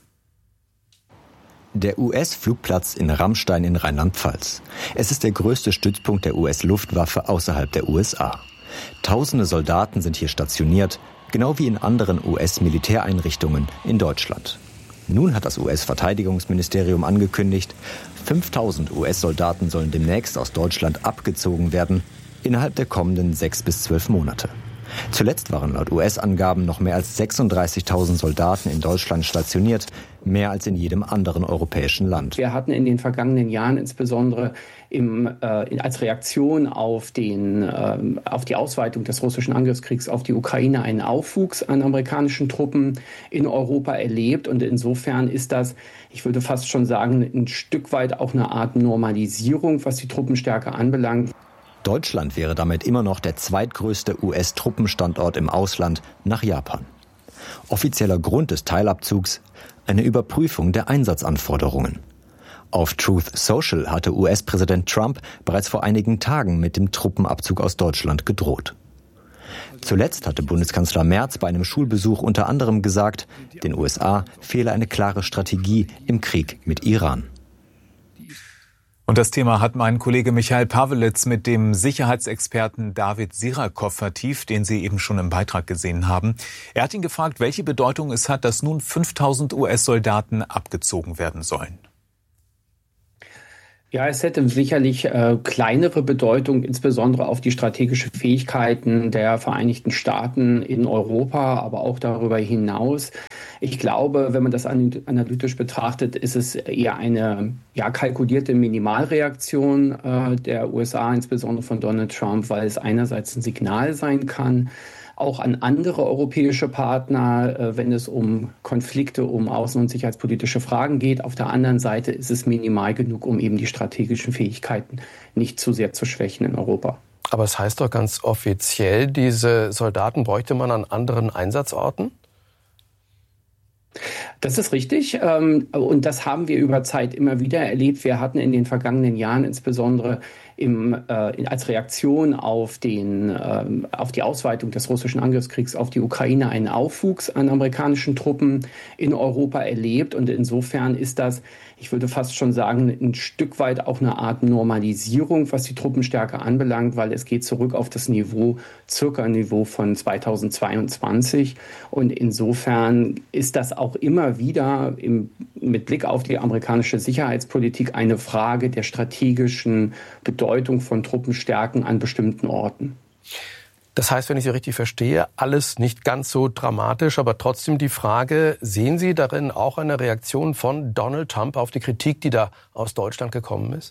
Der U S-Flugplatz in Ramstein in Rheinland-Pfalz. Es ist der größte Stützpunkt der U S-Luftwaffe außerhalb der U S A. Tausende Soldaten sind hier stationiert, genau wie in anderen U S-Militäreinrichtungen in Deutschland. Nun hat das U S-Verteidigungsministerium angekündigt, fünftausend U S-Soldaten sollen demnächst aus Deutschland abgezogen werden, innerhalb der kommenden sechs bis zwölf Monate. Zuletzt waren laut U S-Angaben noch mehr als sechsunddreißigtausend Soldaten in Deutschland stationiert, mehr als in jedem anderen europäischen Land. Wir hatten in den vergangenen Jahren insbesondere im, äh, als Reaktion auf, den, äh, auf die Ausweitung des russischen Angriffskriegs auf die Ukraine einen Aufwuchs an amerikanischen Truppen in Europa erlebt. Und insofern ist das, ich würde fast schon sagen, ein Stück weit auch eine Art Normalisierung, was die Truppenstärke anbelangt. Deutschland wäre damit immer noch der zweitgrößte U S-Truppenstandort im Ausland nach Japan. Offizieller Grund des Teilabzugs: eine Überprüfung der Einsatzanforderungen. Auf Truth Social hatte U S-Präsident Trump bereits vor einigen Tagen mit dem Truppenabzug aus Deutschland gedroht. Zuletzt hatte Bundeskanzler Merz bei einem Schulbesuch unter anderem gesagt, den U S A fehle eine klare Strategie im Krieg mit Iran. Und das Thema hat mein Kollege Michael Pawelitz mit dem Sicherheitsexperten David Sirakow vertieft, den Sie eben schon im Beitrag gesehen haben. Er hat ihn gefragt, welche Bedeutung es hat, dass nun fünftausend U S-Soldaten abgezogen werden sollen. Ja, es hätte sicherlich äh, kleinere Bedeutung, insbesondere auf die strategischen Fähigkeiten der Vereinigten Staaten in Europa, aber auch darüber hinaus. Ich glaube, wenn man das analytisch betrachtet, ist es eher eine ja, kalkulierte Minimalreaktion äh, der U S A, insbesondere von Donald Trump, weil es einerseits ein Signal sein kann, auch an andere europäische Partner, äh, wenn es um Konflikte, um außen- und sicherheitspolitische Fragen geht. Auf der anderen Seite ist es minimal genug, um eben die strategischen Fähigkeiten nicht zu sehr zu schwächen in Europa. Aber es heißt doch ganz offiziell, diese Soldaten bräuchte man an anderen Einsatzorten? Das ist richtig und das haben wir über Zeit immer wieder erlebt. Wir hatten in den vergangenen Jahren insbesondere im, äh, als Reaktion auf, den, äh, auf die Ausweitung des russischen Angriffskriegs auf die Ukraine einen Aufwuchs an amerikanischen Truppen in Europa erlebt. Und insofern ist das, ich würde fast schon sagen, ein Stück weit auch eine Art Normalisierung, was die Truppenstärke anbelangt, weil es geht zurück auf das Niveau, circa ein Niveau von zweitausendzweiundzwanzig. Und insofern ist das auch immer wieder im, mit Blick auf die amerikanische Sicherheitspolitik eine Frage der strategischen Bedeutung von Truppenstärken an bestimmten Orten. Das heißt, wenn ich Sie richtig verstehe, alles nicht ganz so dramatisch, aber trotzdem die Frage, sehen Sie darin auch eine Reaktion von Donald Trump auf die Kritik, die da aus Deutschland gekommen ist?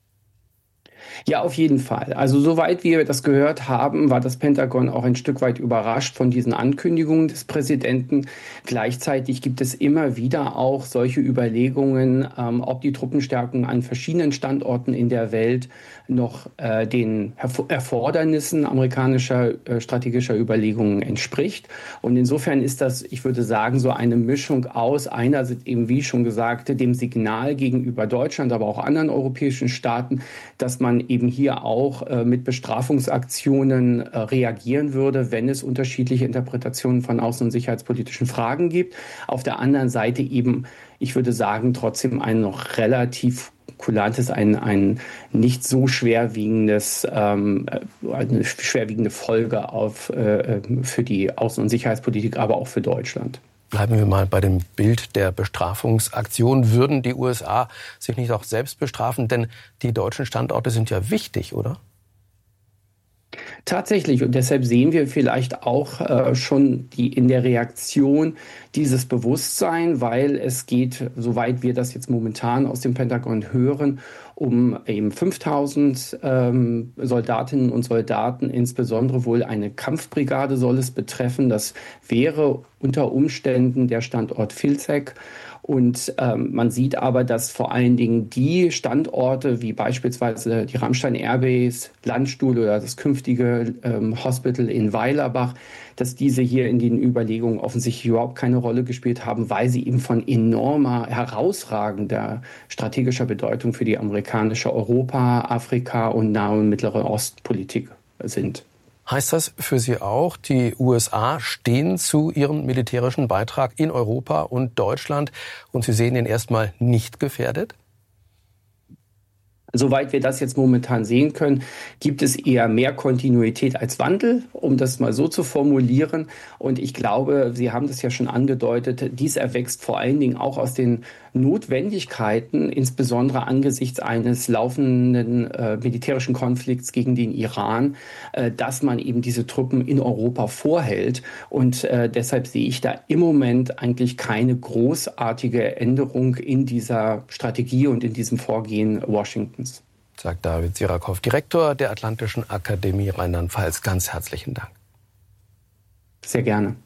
Ja, auf jeden Fall. Also soweit wir das gehört haben, war das Pentagon auch ein Stück weit überrascht von diesen Ankündigungen des Präsidenten. Gleichzeitig gibt es immer wieder auch solche Überlegungen, ähm, ob die Truppenstärken an verschiedenen Standorten in der Welt noch äh, den Erfordernissen amerikanischer äh, strategischer Überlegungen entspricht. Und insofern ist das, ich würde sagen, so eine Mischung aus einerseits eben, wie schon gesagt, dem Signal gegenüber Deutschland, aber auch anderen europäischen Staaten, dass man eben hier auch äh, mit Bestrafungsaktionen äh, reagieren würde, wenn es unterschiedliche Interpretationen von außen- und sicherheitspolitischen Fragen gibt. Auf der anderen Seite eben, ich würde sagen, trotzdem ein noch relativ kulantes, ein, ein nicht so schwerwiegendes, ähm, eine schwerwiegende Folge auf, äh, für die Außen- und Sicherheitspolitik, aber auch für Deutschland. Bleiben wir mal bei dem Bild der Bestrafungsaktion. Würden die U S A sich nicht auch selbst bestrafen? Denn die deutschen Standorte sind ja wichtig, oder? Tatsächlich. Und deshalb sehen wir vielleicht auch äh, schon die, in der Reaktion dieses Bewusstsein, weil es geht, soweit wir das jetzt momentan aus dem Pentagon hören, um eben fünftausend ähm, Soldatinnen und Soldaten, insbesondere wohl eine Kampfbrigade soll es betreffen. Das wäre unter Umständen der Standort Vilcek. Und ähm, man sieht aber, dass vor allen Dingen die Standorte, wie beispielsweise die Ramstein Airbase, Landstuhl oder das künftige ähm, Hospital in Weilerbach, dass diese hier in den Überlegungen offensichtlich überhaupt keine Rolle gespielt haben, weil sie eben von enormer, herausragender strategischer Bedeutung für die amerikanische Europa-, Afrika- und Nahe- und Mittlere Ostpolitik sind. Heißt das für Sie auch, die U S A stehen zu ihrem militärischen Beitrag in Europa und Deutschland und Sie sehen ihn erstmal nicht gefährdet? Soweit wir das jetzt momentan sehen können, gibt es eher mehr Kontinuität als Wandel, um das mal so zu formulieren. Und ich glaube, Sie haben das ja schon angedeutet, dies erwächst vor allen Dingen auch aus den Notwendigkeiten, insbesondere angesichts eines laufenden äh, militärischen Konflikts gegen den Iran, äh, dass man eben diese Truppen in Europa vorhält. Und äh, deshalb sehe ich da im Moment eigentlich keine großartige Änderung in dieser Strategie und in diesem Vorgehen Washingtons. Sagt David Sirakow, Direktor der Atlantischen Akademie Rheinland-Pfalz. Ganz herzlichen Dank. Sehr gerne.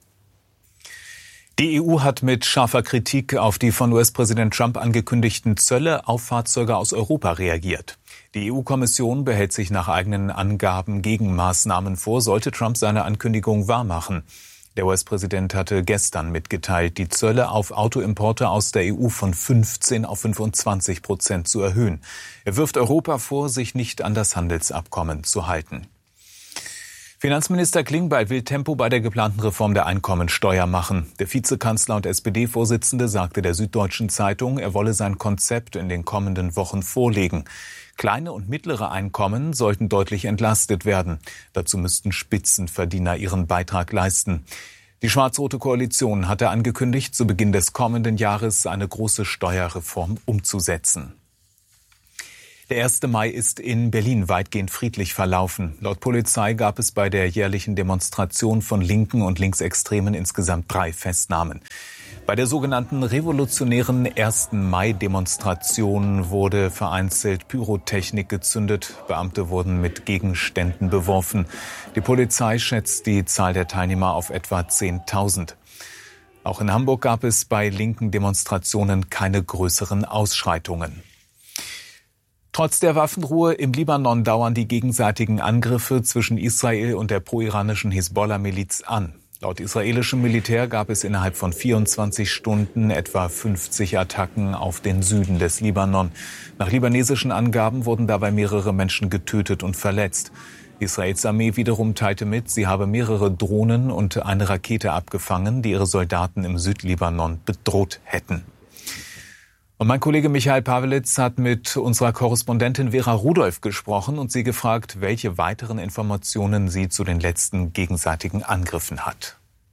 Die E U hat mit scharfer Kritik auf die von U S-Präsident Trump angekündigten Zölle auf Fahrzeuge aus Europa reagiert. Die E U-Kommission behält sich nach eigenen Angaben Gegenmaßnahmen vor, sollte Trump seine Ankündigung wahrmachen. Der U S-Präsident hatte gestern mitgeteilt, die Zölle auf Autoimporte aus der E U von fünfzehn auf fünfundzwanzig Prozent zu erhöhen. Er wirft Europa vor, sich nicht an das Handelsabkommen zu halten. Finanzminister Klingbeil will Tempo bei der geplanten Reform der Einkommensteuer machen. Der Vizekanzler und S P D-Vorsitzende sagte der Süddeutschen Zeitung, er wolle sein Konzept in den kommenden Wochen vorlegen. Kleine und mittlere Einkommen sollten deutlich entlastet werden. Dazu müssten Spitzenverdiener ihren Beitrag leisten. Die schwarz-rote Koalition hatte angekündigt, zu Beginn des kommenden Jahres eine große Steuerreform umzusetzen. Der erste Mai ist in Berlin weitgehend friedlich verlaufen. Laut Polizei gab es bei der jährlichen Demonstration von Linken und Linksextremen insgesamt drei Festnahmen. Bei der sogenannten revolutionären ersten Mai-Demonstration wurde vereinzelt Pyrotechnik gezündet. Beamte wurden mit Gegenständen beworfen. Die Polizei schätzt die Zahl der Teilnehmer auf etwa zehntausend. Auch in Hamburg gab es bei linken Demonstrationen keine größeren Ausschreitungen. Trotz der Waffenruhe im Libanon dauern die gegenseitigen Angriffe zwischen Israel und der pro-iranischen Hisbollah-Miliz an. Laut israelischem Militär gab es innerhalb von vierundzwanzig Stunden etwa fünfzig Attacken auf den Süden des Libanon. Nach libanesischen Angaben wurden dabei mehrere Menschen getötet und verletzt. Israels Armee wiederum teilte mit, sie habe mehrere Drohnen und eine Rakete abgefangen, die ihre Soldaten im Südlibanon bedroht hätten. Und mein Kollege Michael Pawelitz hat mit unserer Korrespondentin Vera Rudolph gesprochen und sie gefragt, welche weiteren Informationen sie zu den letzten gegenseitigen Angriffen hat.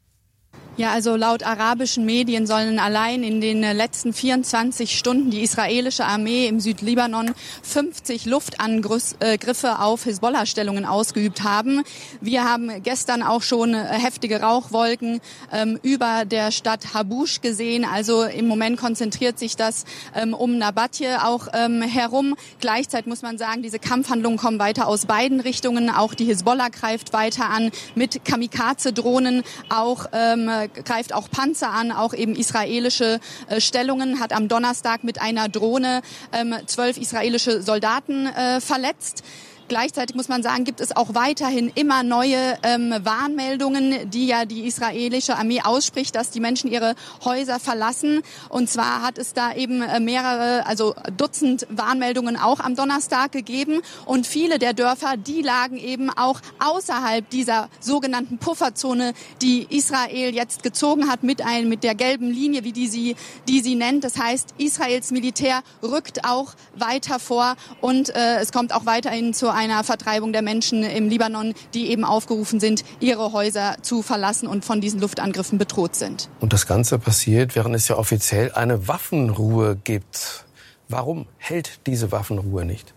Ja, also laut arabischen Medien sollen allein in den letzten vierundzwanzig Stunden die israelische Armee im Südlibanon fünfzig Luftangriffe auf Hisbollah-Stellungen ausgeübt haben. Wir haben gestern auch schon heftige Rauchwolken ähm, über der Stadt Habush gesehen. Also im Moment konzentriert sich das ähm, um Nabatje auch ähm, herum. Gleichzeitig muss man sagen, diese Kampfhandlungen kommen weiter aus beiden Richtungen. Auch die Hisbollah greift weiter an mit Kamikaze-Drohnen, auch ähm, greift auch Panzer an, auch eben israelische äh, Stellungen, hat am Donnerstag mit einer Drohne ähm, zwölf israelische Soldaten äh, verletzt. Gleichzeitig muss man sagen, gibt es auch weiterhin immer neue ähm, Warnmeldungen, die ja die israelische Armee ausspricht, dass die Menschen ihre Häuser verlassen. Und zwar hat es da eben mehrere, also Dutzend Warnmeldungen auch am Donnerstag gegeben. Und viele der Dörfer, die lagen eben auch außerhalb dieser sogenannten Pufferzone, die Israel jetzt gezogen hat mit ein, mit der gelben Linie, wie die sie, die sie nennt. Das heißt, Israels Militär rückt auch weiter vor und äh, es kommt auch weiterhin zur einer Vertreibung der Menschen im Libanon, die eben aufgerufen sind, ihre Häuser zu verlassen und von diesen Luftangriffen bedroht sind. Und das Ganze passiert, während es ja offiziell eine Waffenruhe gibt. Warum hält diese Waffenruhe nicht?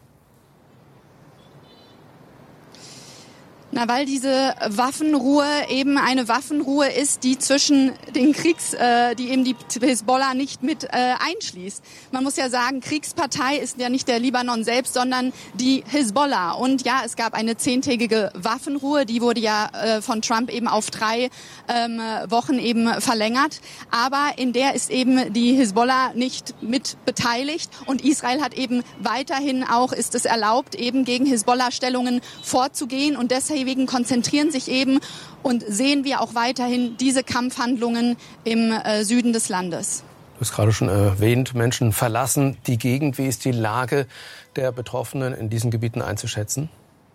Na, weil diese Waffenruhe eben eine Waffenruhe ist, die zwischen den Kriegs, äh, die eben die Hisbollah nicht mit äh, einschließt. Man muss ja sagen, Kriegspartei ist ja nicht der Libanon selbst, sondern die Hisbollah. Und ja, es gab eine zehntägige Waffenruhe, die wurde ja äh, von Trump eben auf drei ähm, Wochen eben verlängert. Aber in der ist eben die Hisbollah nicht mit beteiligt und Israel hat eben weiterhin auch, ist es erlaubt, eben gegen Hisbollah-Stellungen vorzugehen und deshalb Deswegen konzentrieren sich eben und sehen wir auch weiterhin diese Kampfhandlungen im äh, Süden des Landes. Du hast gerade schon erwähnt, Menschen verlassen die Gegend. Wie ist die Lage der Betroffenen in diesen Gebieten einzuschätzen?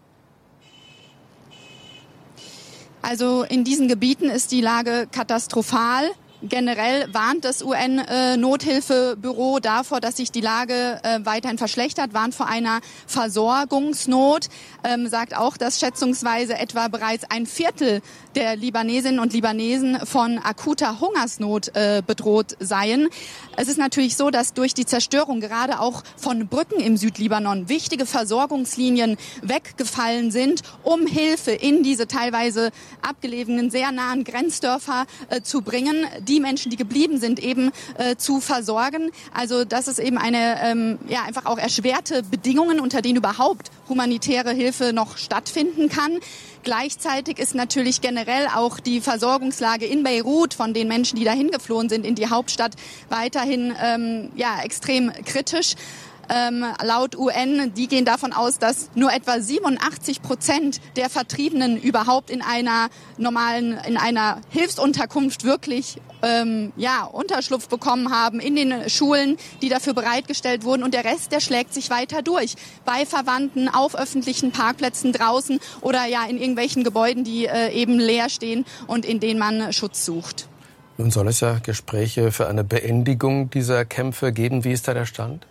Also in diesen Gebieten ist die Lage katastrophal. Generell warnt das U N-Nothilfebüro davor, dass sich die Lage äh, weiterhin verschlechtert, warnt vor einer Versorgungsnot, ähm, sagt auch, dass schätzungsweise etwa bereits ein Viertel der Libanesinnen und Libanesen von akuter Hungersnot äh, bedroht seien. Es ist natürlich so, dass durch die Zerstörung gerade auch von Brücken im Südlibanon wichtige Versorgungslinien weggefallen sind, um Hilfe in diese teilweise abgelegenen, sehr nahen Grenzdörfer äh, zu bringen, die Menschen, die geblieben sind, eben äh, zu versorgen. Also das ist eben eine ähm, ja einfach auch erschwerte Bedingungen, unter denen überhaupt humanitäre Hilfe noch stattfinden kann. Gleichzeitig ist natürlich generell auch die Versorgungslage in Beirut von den Menschen, die dahin geflohen sind, in die Hauptstadt weiterhin ähm, ja extrem kritisch. Ähm, laut U N, die gehen davon aus, dass nur etwa siebenundachtzig Prozent der Vertriebenen überhaupt in einer normalen, in einer Hilfsunterkunft wirklich ähm, ja, Unterschlupf bekommen haben in den Schulen, die dafür bereitgestellt wurden. Und der Rest, der schlägt sich weiter durch. Bei Verwandten, auf öffentlichen Parkplätzen draußen oder ja in irgendwelchen Gebäuden, die äh, eben leer stehen und in denen man Schutz sucht. Nun soll es ja Gespräche für eine Beendigung dieser Kämpfe geben. Wie ist da der Stand?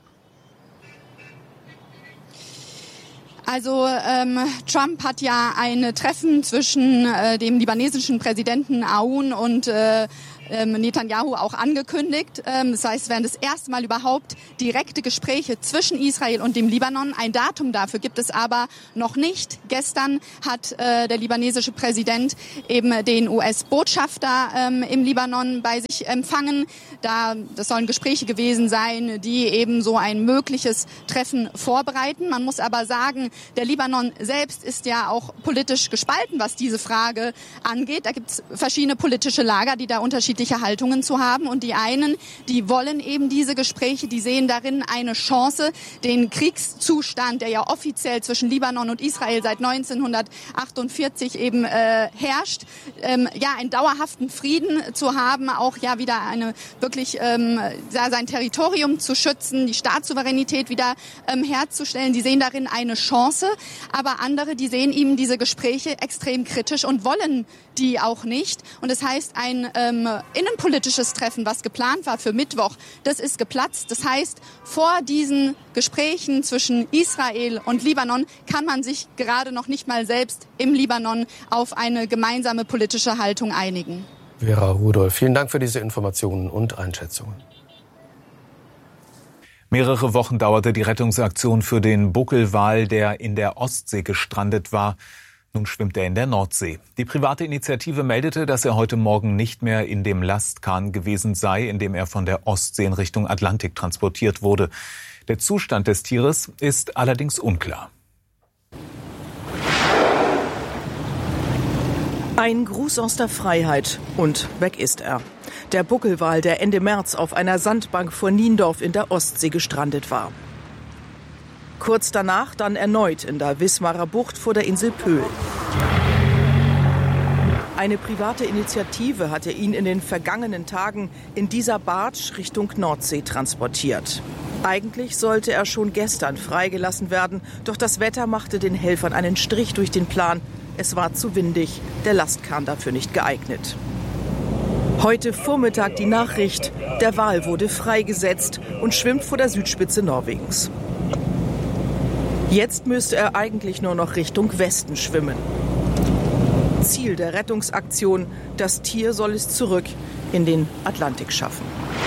Also ähm, Trump hat ja ein Treffen zwischen äh, dem libanesischen Präsidenten Aoun und äh, ähm, Netanyahu auch angekündigt. Ähm, das heißt, es werden das erste Mal überhaupt direkte Gespräche zwischen Israel und dem Libanon. Ein Datum dafür gibt es aber noch nicht. Gestern hat äh, der libanesische Präsident eben den U S-Botschafter ähm, im Libanon bei sich empfangen. Da, das sollen Gespräche gewesen sein, die eben so ein mögliches Treffen vorbereiten. Man muss aber sagen, der Libanon selbst ist ja auch politisch gespalten, was diese Frage angeht. Da gibt es verschiedene politische Lager, die da unterschiedliche Haltungen zu haben. Und die einen, die wollen eben diese Gespräche, die sehen darin eine Chance, den Kriegszustand, der ja offiziell zwischen Libanon und Israel seit neunzehnhundertachtundvierzig eben äh, herrscht, ähm, ja, einen dauerhaften Frieden zu haben, auch ja wieder eine wirklich ähm, sein Territorium zu schützen, die Staatssouveränität wieder ähm, herzustellen. Die sehen darin eine Chance, aber andere, die sehen eben diese Gespräche extrem kritisch und wollen die auch nicht. Und das heißt, ein ähm, innenpolitisches Treffen, was geplant war für Mittwoch, das ist geplatzt. Das heißt, vor diesen Gesprächen zwischen Israel und Libanon kann man sich gerade noch nicht mal selbst im Libanon auf eine gemeinsame politische Haltung einigen. Vera Rudolph, vielen Dank für diese Informationen und Einschätzungen. Mehrere Wochen dauerte die Rettungsaktion für den Buckelwal, der in der Ostsee gestrandet war. Nun schwimmt er in der Nordsee. Die private Initiative meldete, dass er heute Morgen nicht mehr in dem Lastkahn gewesen sei, in dem er von der Ostsee in Richtung Atlantik transportiert wurde. Der Zustand des Tieres ist allerdings unklar. Ein Gruß aus der Freiheit und weg ist er. Der Buckelwal, der Ende März auf einer Sandbank vor Niendorf in der Ostsee gestrandet war. Kurz danach dann erneut in der Wismarer Bucht vor der Insel Pöhl. Eine private Initiative hatte ihn in den vergangenen Tagen in dieser Barge Richtung Nordsee transportiert. Eigentlich sollte er schon gestern freigelassen werden, doch das Wetter machte den Helfern einen Strich durch den Plan. Es war zu windig, der Lastkahn dafür nicht geeignet. Heute Vormittag die Nachricht, der Wal wurde freigesetzt und schwimmt vor der Südspitze Norwegens. Jetzt müsste er eigentlich nur noch Richtung Westen schwimmen. Ziel der Rettungsaktion, das Tier soll es zurück in den Atlantik schaffen.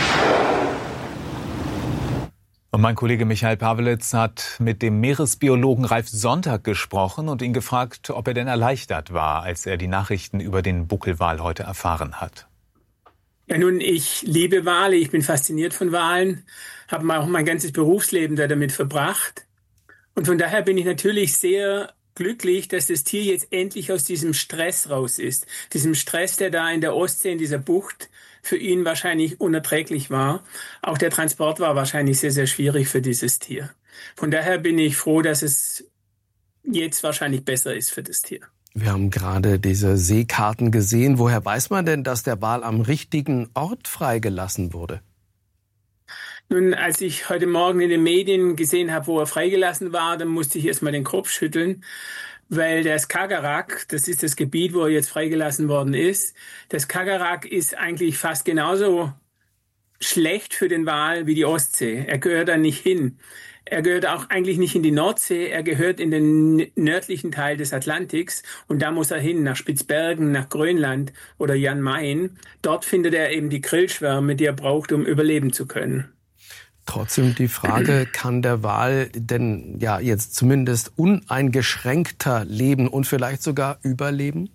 Und mein Kollege Michael Pavelitz hat mit dem Meeresbiologen Ralf Sonntag gesprochen und ihn gefragt, ob er denn erleichtert war, als er die Nachrichten über den Buckelwal heute erfahren hat. Ja, nun, ich liebe Wale, ich bin fasziniert von Walen, habe auch mein ganzes Berufsleben da damit verbracht. Und von daher bin ich natürlich sehr glücklich, dass das Tier jetzt endlich aus diesem Stress raus ist. Diesem Stress, der da in der Ostsee, in dieser Bucht, für ihn wahrscheinlich unerträglich war. Auch der Transport war wahrscheinlich sehr, sehr schwierig für dieses Tier. Von daher bin ich froh, dass es jetzt wahrscheinlich besser ist für das Tier. Wir haben gerade diese Seekarten gesehen. Woher weiß man denn, dass der Wal am richtigen Ort freigelassen wurde? Nun, als ich heute Morgen in den Medien gesehen habe, wo er freigelassen war, dann musste ich erstmal den Kopf schütteln, weil das Skagerrak, das ist das Gebiet, wo er jetzt freigelassen worden ist, das Skagerrak ist eigentlich fast genauso schlecht für den Wal wie die Ostsee. Er gehört da nicht hin. Er gehört auch eigentlich nicht in die Nordsee, er gehört in den nördlichen Teil des Atlantiks und da muss er hin, nach Spitzbergen, nach Grönland oder Jan Mayen. Dort findet er eben die Grillschwärme, die er braucht, um überleben zu können. Trotzdem die Frage, kann der Wal denn ja jetzt zumindest uneingeschränkter leben und vielleicht sogar überleben?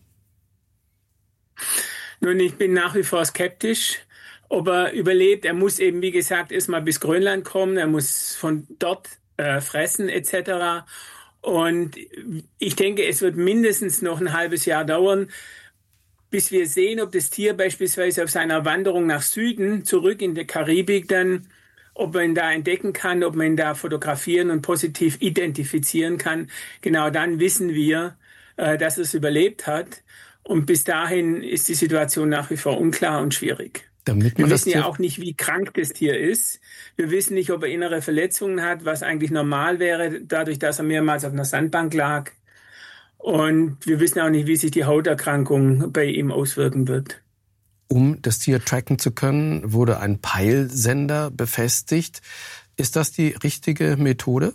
Nun, ich bin nach wie vor skeptisch, ob er überlebt. Er muss eben, wie gesagt, erstmal bis Grönland kommen, er muss von dort äh, fressen et cetera. Und ich denke, es wird mindestens noch ein halbes Jahr dauern, bis wir sehen, ob das Tier beispielsweise auf seiner Wanderung nach Süden zurück in die Karibik dann, ob man ihn da entdecken kann, ob man ihn da fotografieren und positiv identifizieren kann. Genau dann wissen wir, äh, dass es überlebt hat. Und bis dahin ist die Situation nach wie vor unklar und schwierig. Damit wir man wissen ja auch nicht, wie krank das Tier ist. Wir wissen nicht, ob er innere Verletzungen hat, was eigentlich normal wäre, dadurch, dass er mehrmals auf einer Sandbank lag. Und wir wissen auch nicht, wie sich die Hauterkrankung bei ihm auswirken wird. Um das Tier tracken zu können, wurde ein Peilsender befestigt. Ist das die richtige Methode?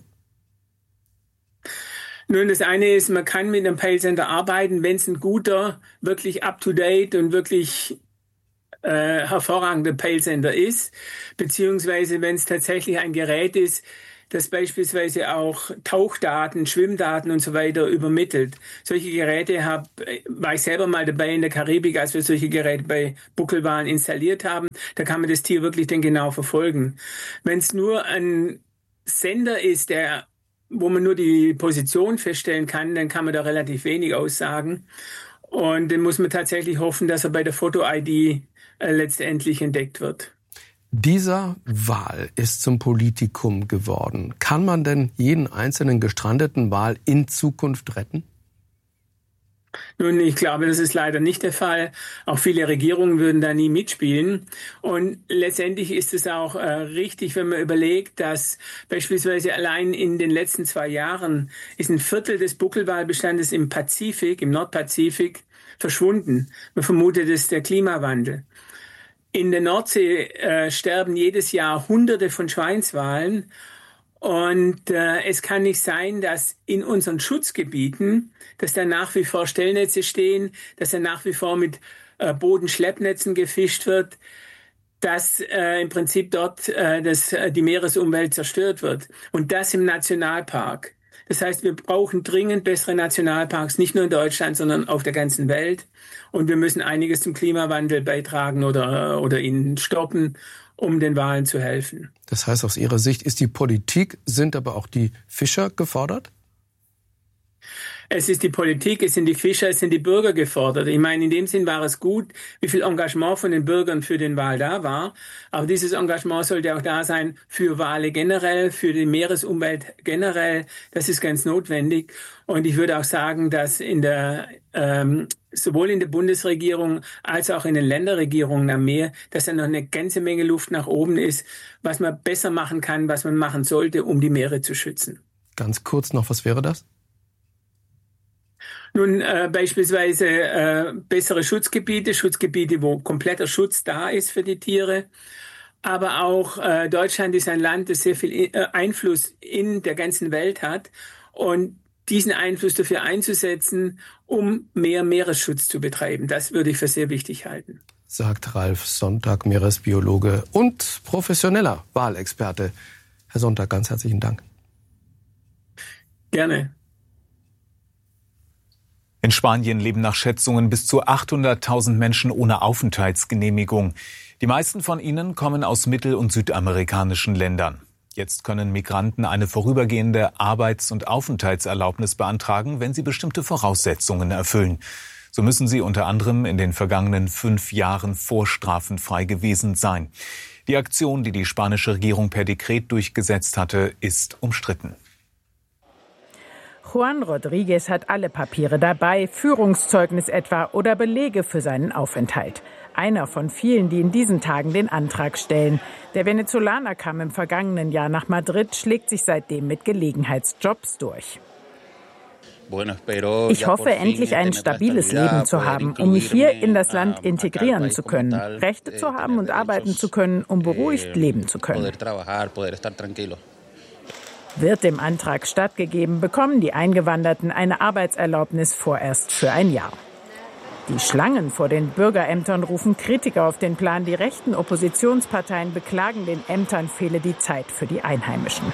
Nun, das eine ist, man kann mit einem Peilsender arbeiten, wenn es ein guter, wirklich up-to-date und wirklich äh, hervorragender Peilsender ist, beziehungsweise wenn es tatsächlich ein Gerät ist, das beispielsweise auch Tauchdaten, Schwimmdaten und so weiter übermittelt. Solche Geräte hab, war ich selber mal dabei in der Karibik, als wir solche Geräte bei Buckelwalen installiert haben. Da kann man das Tier wirklich dann genau verfolgen. Wenn es nur ein Sender ist, der wo man nur die Position feststellen kann, dann kann man da relativ wenig aussagen. Und dann muss man tatsächlich hoffen, dass er bei der Foto-I D äh, letztendlich entdeckt wird. Dieser Wal ist zum Politikum geworden. Kann man denn jeden einzelnen gestrandeten Wal in Zukunft retten? Nun, ich glaube, das ist leider nicht der Fall. Auch viele Regierungen würden da nie mitspielen. Und letztendlich ist es auch äh, richtig, wenn man überlegt, dass beispielsweise allein in den letzten zwei Jahren ist ein Viertel des Buckelwalbestandes im Pazifik, im Nordpazifik, verschwunden. Man vermutet, es ist der Klimawandel. In der Nordsee äh, sterben jedes Jahr Hunderte von Schweinswalen. Und äh, es kann nicht sein, dass in unseren Schutzgebieten, dass da nach wie vor Stellnetze stehen, dass da nach wie vor mit äh, Bodenschleppnetzen gefischt wird, dass äh, im Prinzip dort äh, das, äh, die Meeresumwelt zerstört wird. Und das im Nationalpark. Das heißt, wir brauchen dringend bessere Nationalparks, nicht nur in Deutschland, sondern auf der ganzen Welt. Und wir müssen einiges zum Klimawandel beitragen oder, oder ihn stoppen, um den Walen zu helfen. Das heißt, aus Ihrer Sicht ist die Politik, sind aber auch die Fischer gefordert? Es ist die Politik, es sind die Fischer, es sind die Bürger gefordert. Ich meine, in dem Sinn war es gut, wie viel Engagement von den Bürgern für den Wal da war. Aber dieses Engagement sollte auch da sein für Wale generell, für die Meeresumwelt generell. Das ist ganz notwendig. Und ich würde auch sagen, dass in der ähm, sowohl in der Bundesregierung als auch in den Länderregierungen am Meer, dass da noch eine ganze Menge Luft nach oben ist, was man besser machen kann, was man machen sollte, um die Meere zu schützen. Ganz kurz noch, was wäre das? Nun, äh, beispielsweise äh, bessere Schutzgebiete, Schutzgebiete, wo kompletter Schutz da ist für die Tiere. Aber auch äh, Deutschland ist ein Land, das sehr viel äh, Einfluss in der ganzen Welt hat. Und diesen Einfluss dafür einzusetzen, um mehr Meeresschutz zu betreiben, das würde ich für sehr wichtig halten. Sagt Ralf Sonntag, Meeresbiologe und professioneller Walexperte. Herr Sonntag, ganz herzlichen Dank. Gerne. In Spanien leben nach Schätzungen bis zu achthunderttausend Menschen ohne Aufenthaltsgenehmigung. Die meisten von ihnen kommen aus mittel- und südamerikanischen Ländern. Jetzt können Migranten eine vorübergehende Arbeits- und Aufenthaltserlaubnis beantragen, wenn sie bestimmte Voraussetzungen erfüllen. So müssen sie unter anderem in den vergangenen fünf Jahren vorstrafenfrei gewesen sein. Die Aktion, die die spanische Regierung per Dekret durchgesetzt hatte, ist umstritten. Juan Rodriguez hat alle Papiere dabei, Führungszeugnis etwa oder Belege für seinen Aufenthalt. Einer von vielen, die in diesen Tagen den Antrag stellen. Der Venezolaner kam im vergangenen Jahr nach Madrid, schlägt sich seitdem mit Gelegenheitsjobs durch. Ich hoffe, endlich ein stabiles Leben zu haben, um mich hier in das Land integrieren zu können, Rechte zu haben und arbeiten zu können, um beruhigt leben zu können. Wird dem Antrag stattgegeben, bekommen die Eingewanderten eine Arbeitserlaubnis vorerst für ein Jahr. Die Schlangen vor den Bürgerämtern rufen Kritiker auf den Plan. Die rechten Oppositionsparteien beklagen, den Ämtern fehle die Zeit für die Einheimischen.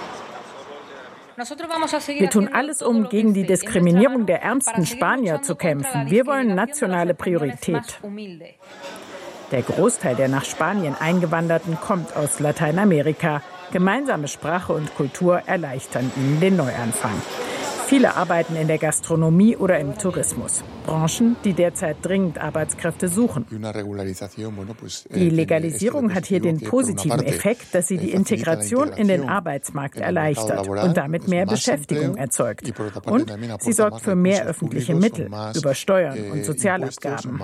Wir tun alles, um gegen die Diskriminierung der ärmsten Spanier zu kämpfen. Wir wollen nationale Priorität. Der Großteil der nach Spanien Eingewanderten kommt aus Lateinamerika. Gemeinsame Sprache und Kultur erleichtern ihnen den Neuanfang. Viele arbeiten in der Gastronomie oder im Tourismus. Branchen, die derzeit dringend Arbeitskräfte suchen. Die Legalisierung hat hier den positiven Effekt, dass sie die Integration in den Arbeitsmarkt erleichtert und damit mehr Beschäftigung erzeugt. Und sie sorgt für mehr öffentliche Mittel über Steuern und Sozialabgaben.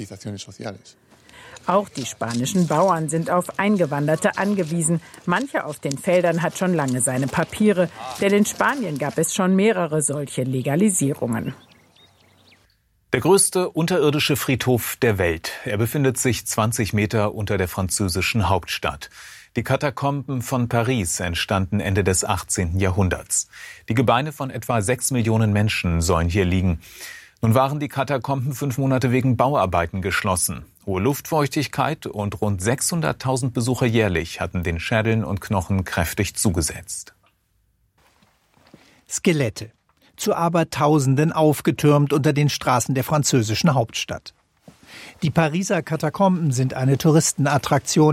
Auch die spanischen Bauern sind auf Eingewanderte angewiesen. Mancher auf den Feldern hat schon lange seine Papiere, denn in Spanien gab es schon mehrere solche Legalisierungen. Der größte unterirdische Friedhof der Welt. Er befindet sich zwanzig Meter unter der französischen Hauptstadt. Die Katakomben von Paris entstanden Ende des achtzehnten Jahrhunderts. Die Gebeine von etwa sechs Millionen Menschen sollen hier liegen. Nun waren die Katakomben fünf Monate wegen Bauarbeiten geschlossen. Hohe Luftfeuchtigkeit und rund sechshunderttausend Besucher jährlich hatten den Schädeln und Knochen kräftig zugesetzt. Skelette. Zu Abertausenden aufgetürmt unter den Straßen der französischen Hauptstadt. Die Pariser Katakomben sind eine Touristenattraktion.